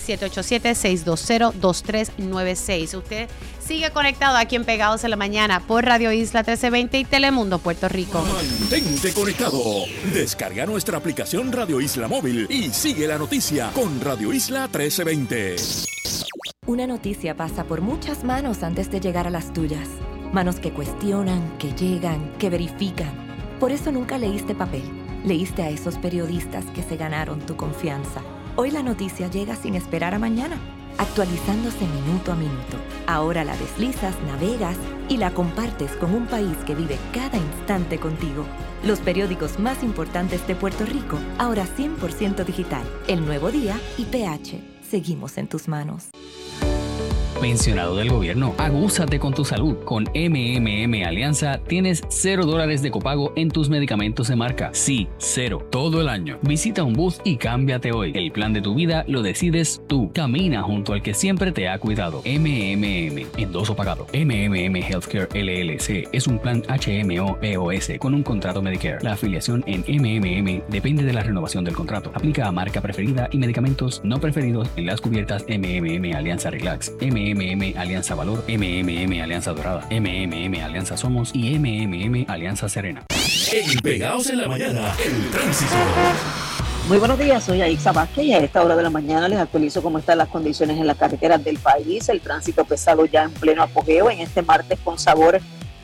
787-620-2396. Usted sigue conectado aquí en Pegados en la Mañana por Radio Isla 1320 y Telemundo Puerto Rico. Mantente conectado. Descarga nuestra aplicación Radio Isla Móvil y sigue la noticia con Radio Isla 1320. Una noticia pasa por muchas manos antes de llegar a las tuyas. Manos que cuestionan, que llegan, que verifican. Por eso nunca leíste papel. Leíste a esos periodistas que se ganaron tu confianza. Hoy la noticia llega sin esperar a mañana, actualizándose minuto a minuto. Ahora la deslizas, navegas y la compartes con un país que vive cada instante contigo. Los periódicos más importantes de Puerto Rico, ahora 100% digital. El Nuevo Día y PH. Seguimos en tus manos. Pensionado del gobierno, agúzate con tu salud. Con MMM Alianza tienes $0 de copago en tus medicamentos de marca. Sí, 0, todo el año. Visita un booth y cámbiate hoy. El plan de tu vida lo decides tú. Camina junto al que siempre te ha cuidado. MMM, endoso pagado. MMM Healthcare LLC es un plan HMO POS con un contrato Medicare. La afiliación en MMM depende de la renovación del contrato. Aplica a marca preferida y medicamentos no preferidos en las cubiertas MMM Alianza Relax, MMM Alianza Valor, MMM Alianza Dorada, MMM Alianza Somos y MMM Alianza Serena. En Pegados en la Mañana, el tránsito. Muy buenos días, soy Aixa Vázquez y a esta hora de la mañana les actualizo cómo están las condiciones en las carreteras del país. El tránsito pesado ya en pleno apogeo en este martes con sabor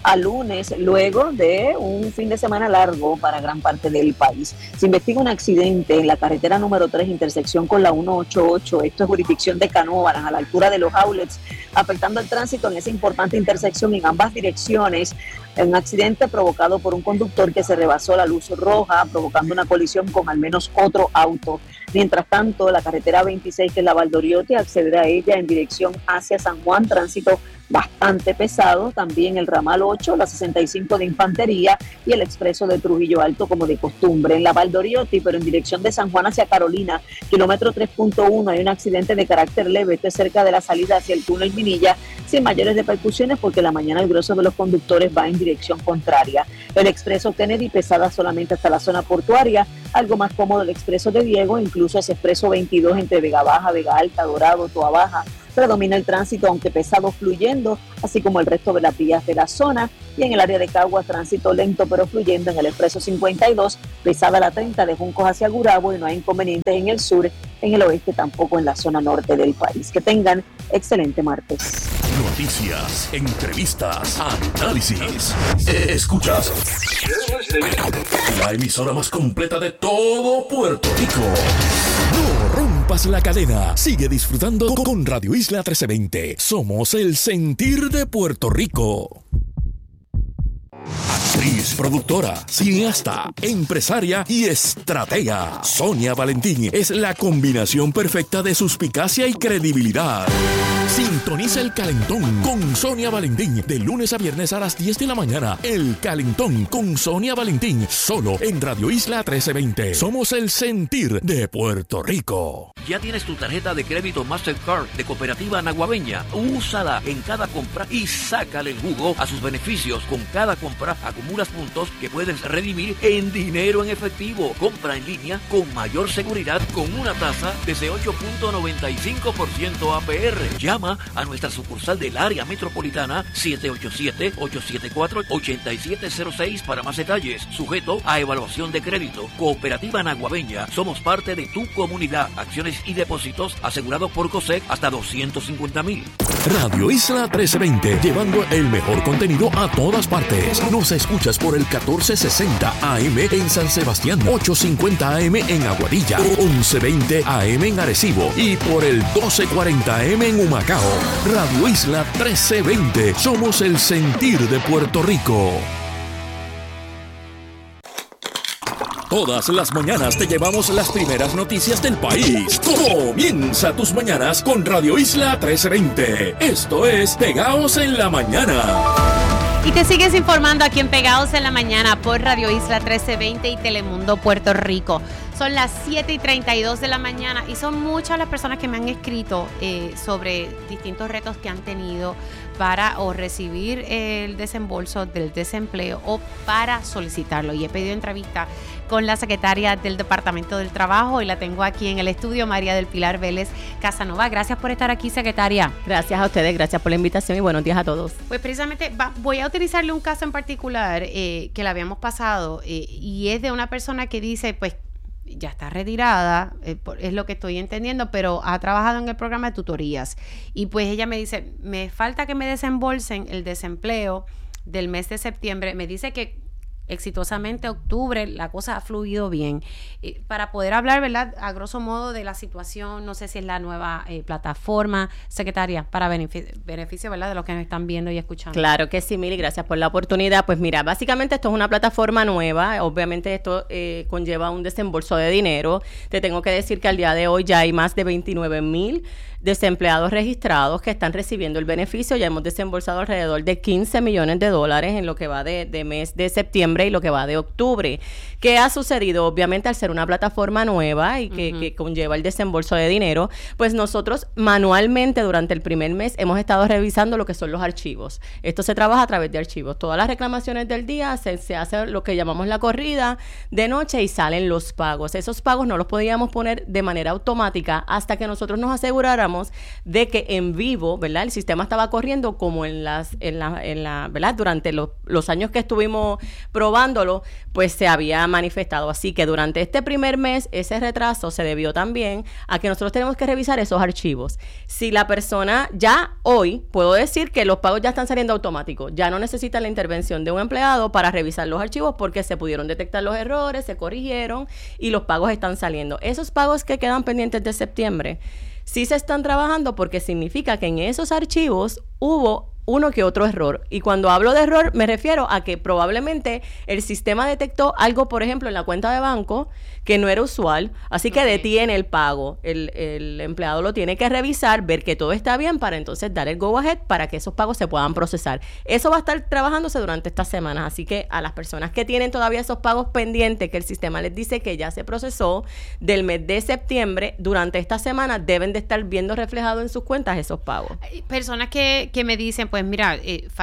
a lunes, luego de un fin de semana largo para gran parte del país. Se investiga un accidente en la carretera número 3, intersección con la 188, esto es jurisdicción de Canóvanas, a la altura de los outlets, afectando el tránsito en esa importante intersección en ambas direcciones. Un accidente provocado por un conductor que se rebasó la luz roja, provocando una colisión con al menos otro auto. Mientras tanto, la carretera 26, que es la Valdoriotti, accederá a ella en dirección hacia San Juan, tránsito bastante pesado. También el ramal 8, la 65 de Infantería y el expreso de Trujillo Alto, como de costumbre. En la Valdoriotti, pero en dirección de San Juan hacia Carolina, kilómetro 3.1, hay un accidente de carácter leve. Esto es cerca de la salida hacia el túnel Minilla, sin mayores repercusiones porque la mañana el grueso de los conductores va en dirección contraria. El expreso Kennedy, pesada solamente hasta la zona portuaria, algo más cómodo el expreso de Diego, incluso ese expreso 22 entre Vega Baja, Vega Alta, Dorado, Toa Baja. Predomina el tránsito, aunque pesado, fluyendo, así como el resto de las vías de la zona. Y en el área de Caguas, tránsito lento pero fluyendo en el expreso 52, pesada la 30 de Juncos hacia Gurabo, y no hay inconvenientes en el sur, en el oeste, tampoco en la zona norte del país. Que tengan excelente martes. Noticias, entrevistas, análisis. Escuchas la emisora más completa de todo Puerto Rico. No rompas la cadena. Sigue disfrutando con Radio Isla 1320. Somos el sentir de Puerto Rico. Actriz, productora, cineasta, empresaria y estratega. Sonia Valentín es la combinación perfecta de suspicacia y credibilidad. Sintoniza El Calentón con Sonia Valentín de lunes a viernes a las 10 de la mañana. El Calentón con Sonia Valentín, solo en Radio Isla 1320. Somos el sentir de Puerto Rico. ¿Ya tienes tu tarjeta de crédito Mastercard de Cooperativa Naguabeña? Úsala en cada compra y sácale el jugo a sus beneficios. Con cada compra acumulas puntos que puedes redimir en dinero en efectivo. Compra en línea con mayor seguridad con una tasa desde 8.95% APR. Llama a nuestra sucursal del área metropolitana 787-874-8706 para más detalles. Sujeto a evaluación de crédito. Cooperativa Naguabeña. Somos parte de tu comunidad. Acciones y depósitos asegurados por COSEC hasta $250,000. Radio Isla 1320, llevando el mejor contenido a todas partes. Nos escuchas por el 1460 AM en San Sebastián, 850 AM en Aguadilla, 1120 AM en Arecibo y por el 1240 AM en Humacao. Radio Isla 1320, somos el sentir de Puerto Rico. Todas las mañanas te llevamos las primeras noticias del país. Comienza tus mañanas con Radio Isla 1320. Esto es Pegaos en la Mañana. Y te sigues informando aquí en Pegados en la Mañana por Radio Isla 1320 y Telemundo Puerto Rico. Son las 7:32 de la mañana y son muchas las personas que me han escrito sobre distintos retos que han tenido para o recibir el desembolso del desempleo o para solicitarlo. Y he pedido entrevista con la secretaria del Departamento del Trabajo y la tengo aquí en el estudio, María del Pilar Vélez Casanova. Gracias por estar aquí, secretaria. Gracias a ustedes, gracias por la invitación y buenos días a todos. Pues precisamente voy a utilizarle un caso en particular que le habíamos pasado y es de una persona que dice, pues, ya está retirada, es lo que estoy entendiendo, pero ha trabajado en el programa de tutorías. Y pues ella me dice, me falta que me desembolsen el desempleo del mes de septiembre. Me dice que exitosamente octubre la cosa ha fluido bien. Para poder hablar, ¿verdad?, a grosso modo de la situación, no sé si es la nueva plataforma, secretaria, para beneficio, ¿verdad?, de los que nos están viendo y escuchando. Claro que sí, Mili, gracias por la oportunidad. Pues mira, básicamente esto es una plataforma nueva, obviamente esto conlleva un desembolso de dinero. Te tengo que decir que al día de hoy ya hay más de 29,000 desempleados registrados que están recibiendo el beneficio. Ya hemos desembolsado alrededor de $15 millones en lo que va de mes de septiembre y lo que va de octubre. ¿Qué ha sucedido? Obviamente, al ser una plataforma nueva y que conlleva el desembolso de dinero, pues nosotros manualmente durante el primer mes hemos estado revisando lo que son los archivos. Esto se trabaja a través de archivos. Todas las reclamaciones del día se hace lo que llamamos la corrida de noche y salen los pagos. Esos pagos no los podíamos poner de manera automática hasta que nosotros nos aseguráramos de que en vivo, ¿verdad?, el sistema estaba corriendo como ¿verdad?, durante los años que estuvimos probándolo, pues se había manifestado. Así que durante este primer mes, ese retraso se debió también a que nosotros tenemos que revisar esos archivos. Si la persona ya hoy, puedo decir que los pagos ya están saliendo automáticos, ya no necesita la intervención de un empleado para revisar los archivos porque se pudieron detectar los errores, se corrigieron y los pagos están saliendo. Esos pagos que quedan pendientes de septiembre, sí se están trabajando porque significa que en esos archivos hubo uno que otro error. Y cuando hablo de error, me refiero a que probablemente el sistema detectó algo, por ejemplo, en la cuenta de banco que no era usual, así que detiene el pago. El empleado lo tiene que revisar, ver que todo está bien para entonces dar el go ahead para que esos pagos se puedan procesar. Eso va a estar trabajándose durante estas semanas, así que a las personas que tienen todavía esos pagos pendientes, que el sistema les dice que ya se procesó del mes de septiembre, durante esta semana deben de estar viendo reflejado en sus cuentas esos pagos. Personas que me dicen, pues mira,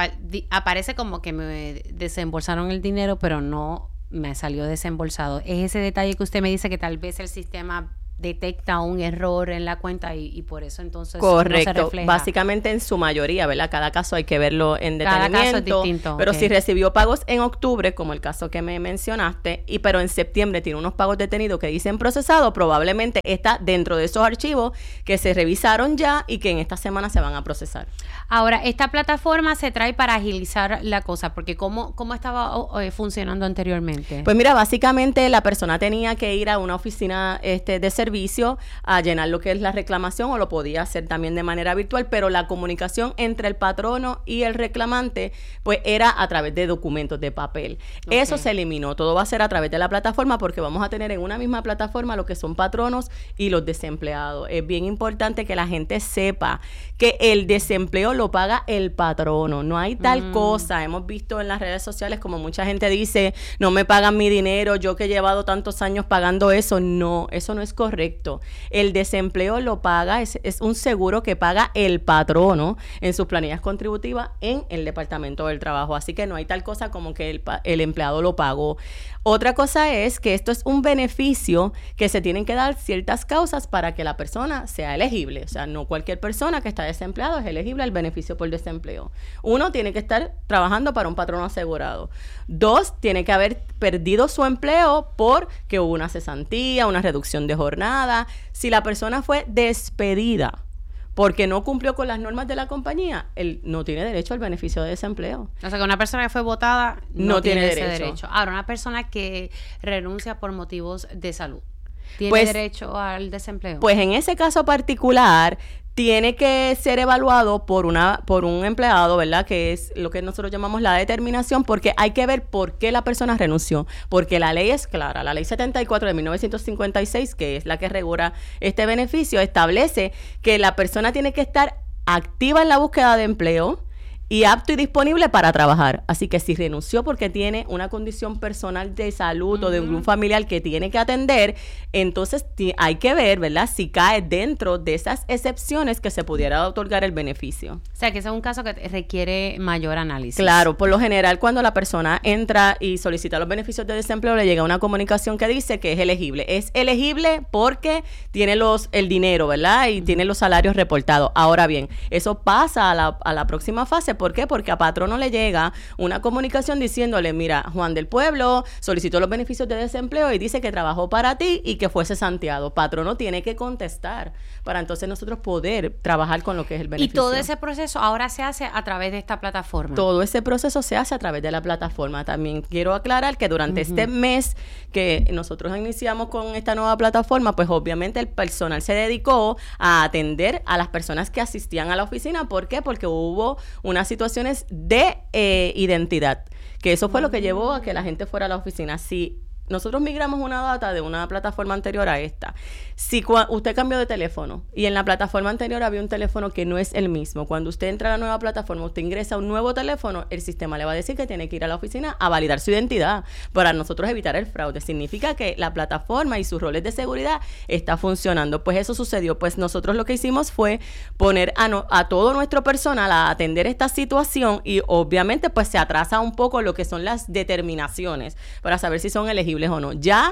aparece como que me desembolsaron el dinero, pero no me salió desembolsado. Es ese detalle que usted me dice que tal vez el sistema detecta un error en la cuenta y por eso entonces correcto, no se refleja. Básicamente en su mayoría, ¿verdad? Cada caso hay que verlo en detenimiento. Cada caso es distinto. Pero okay. Si recibió pagos en octubre, como el caso que me mencionaste, pero en septiembre tiene unos pagos detenidos que dicen procesado, probablemente está dentro de esos archivos que se revisaron ya y que en esta semana se van a procesar. Ahora, esta plataforma se trae para agilizar la cosa, porque ¿cómo estaba funcionando anteriormente? Pues mira, básicamente la persona tenía que ir a una oficina de servicio a llenar lo que es la reclamación, o lo podía hacer también de manera virtual, pero la comunicación entre el patrono y el reclamante pues era a través de documentos de papel. Okay. Eso se eliminó, todo va a ser a través de la plataforma porque vamos a tener en una misma plataforma lo que son patronos y los desempleados. Es bien importante que la gente sepa que el desempleo lo paga el patrono, no hay tal cosa. Hemos visto en las redes sociales como mucha gente dice, no me pagan mi dinero, yo que he llevado tantos años pagando eso. No, eso no es correcto. El desempleo lo paga, es un seguro que paga el patrono en sus planillas contributivas en el Departamento del Trabajo, así que no hay tal cosa como que el empleado lo pagó. Otra cosa es que esto es un beneficio que se tienen que dar ciertas causas para que la persona sea elegible. O sea, no cualquier persona que está desempleado es elegible al beneficio por desempleo. 1, tiene que estar trabajando para un patrono asegurado. 2, tiene que haber perdido su empleo porque hubo una cesantía, una reducción de jornada. Si la persona fue despedida porque no cumplió con las normas de la compañía, él no tiene derecho al beneficio de desempleo. O sea, que una persona que fue votada no tiene ese derecho. Ahora, una persona que renuncia por motivos de salud, ¿tiene derecho al desempleo? Pues en ese caso particular tiene que ser evaluado por un empleado, ¿verdad? Que es lo que nosotros llamamos la determinación, porque hay que ver por qué la persona renunció, porque la ley es clara. La ley 74 de 1956, que es la que regula este beneficio, establece que la persona tiene que estar activa en la búsqueda de empleo y apto y disponible para trabajar. Así que si renunció porque tiene una condición personal de salud o de un familiar que tiene que atender, entonces hay que ver, ¿verdad?, si cae dentro de esas excepciones que se pudiera otorgar el beneficio. O sea, que ese es un caso que requiere mayor análisis. Claro, por lo general cuando la persona entra y solicita los beneficios de desempleo le llega una comunicación que dice que es elegible. Es elegible porque tiene el dinero, ¿verdad?, y tiene los salarios reportados. Ahora bien, eso pasa a la próxima fase. ¿Por qué? Porque a patrono le llega una comunicación diciéndole, mira, Juan del Pueblo solicitó los beneficios de desempleo y dice que trabajó para ti y que fue cesanteado. Patrono tiene que contestar para entonces nosotros poder trabajar con lo que es el beneficio. Y todo ese proceso ahora se hace a través de esta plataforma. Todo ese proceso se hace a través de la plataforma. También quiero aclarar que durante este mes que nosotros iniciamos con esta nueva plataforma, pues obviamente el personal se dedicó a atender a las personas que asistían a la oficina. ¿Por qué? Porque hubo unas situaciones de identidad, que eso fue lo que llevó a que la gente fuera a la oficina. Si nosotros migramos una data de una plataforma anterior a esta, si usted cambió de teléfono y en la plataforma anterior había un teléfono que no es el mismo, cuando usted entra a la nueva plataforma, usted ingresa un nuevo teléfono, el sistema le va a decir que tiene que ir a la oficina a validar su identidad para nosotros evitar el fraude. Significa que la plataforma y sus roles de seguridad está funcionando. Pues eso sucedió. Pues nosotros lo que hicimos fue poner a todo nuestro personal a atender esta situación y obviamente pues se atrasa un poco lo que son las determinaciones para saber si son elegibles o no. Ya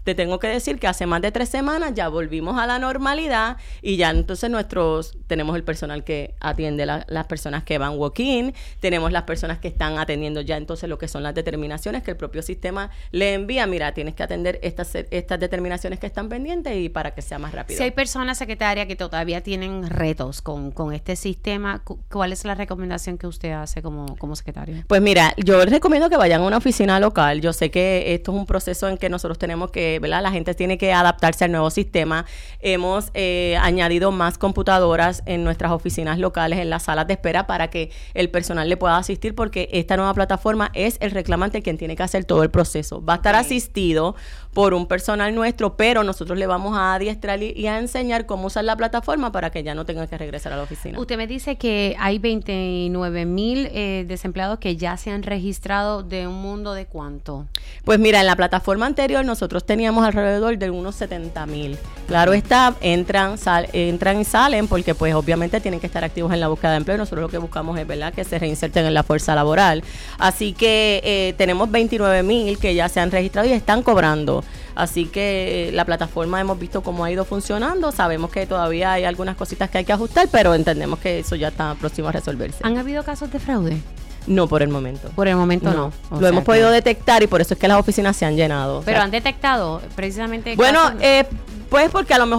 te tengo que decir que hace más de 3 semanas ya volvimos a la normalidad y ya entonces tenemos el personal que atiende las personas que van walk-in, tenemos las personas que están atendiendo ya entonces lo que son las determinaciones que el propio sistema le envía, mira, tienes que atender estas determinaciones que están pendientes y para que sea más rápido. Si hay personas, secretaria, que todavía tienen retos con este sistema, ¿cuál es la recomendación que usted hace como secretaria? Pues mira, yo les recomiendo que vayan a una oficina local. Yo sé que esto es un proceso en que nosotros tenemos que, ¿verdad? La gente tiene que adaptarse al nuevo sistema. Hemos añadido más computadoras en nuestras oficinas locales, en las salas de espera, para que el personal le pueda asistir, porque esta nueva plataforma es el reclamante quien tiene que hacer todo el proceso. Va a estar asistido por un personal nuestro, pero nosotros le vamos a adiestrar y a enseñar cómo usar la plataforma para que ya no tengan que regresar a la oficina. Usted me dice que hay 29,000 desempleados que ya se han registrado, de un mundo de ¿cuánto? Pues mira, en la plataforma anterior nosotros teníamos alrededor de unos 70,000. Claro está, entran y salen porque pues obviamente tienen que estar activos en la búsqueda de empleo. Nosotros lo que buscamos es, ¿verdad?, que se reinserten en la fuerza laboral. Así que tenemos 29,000 que ya se han registrado y están cobrando. Así que la plataforma hemos visto cómo ha ido funcionando. Sabemos que todavía hay algunas cositas que hay que ajustar, pero entendemos que eso ya está próximo a resolverse. ¿Han habido casos de fraude? No, por el momento. Por el momento no. Lo hemos podido detectar y por eso es que las oficinas se han llenado. Pero han detectado precisamente bueno, casos... pues porque a lo mejor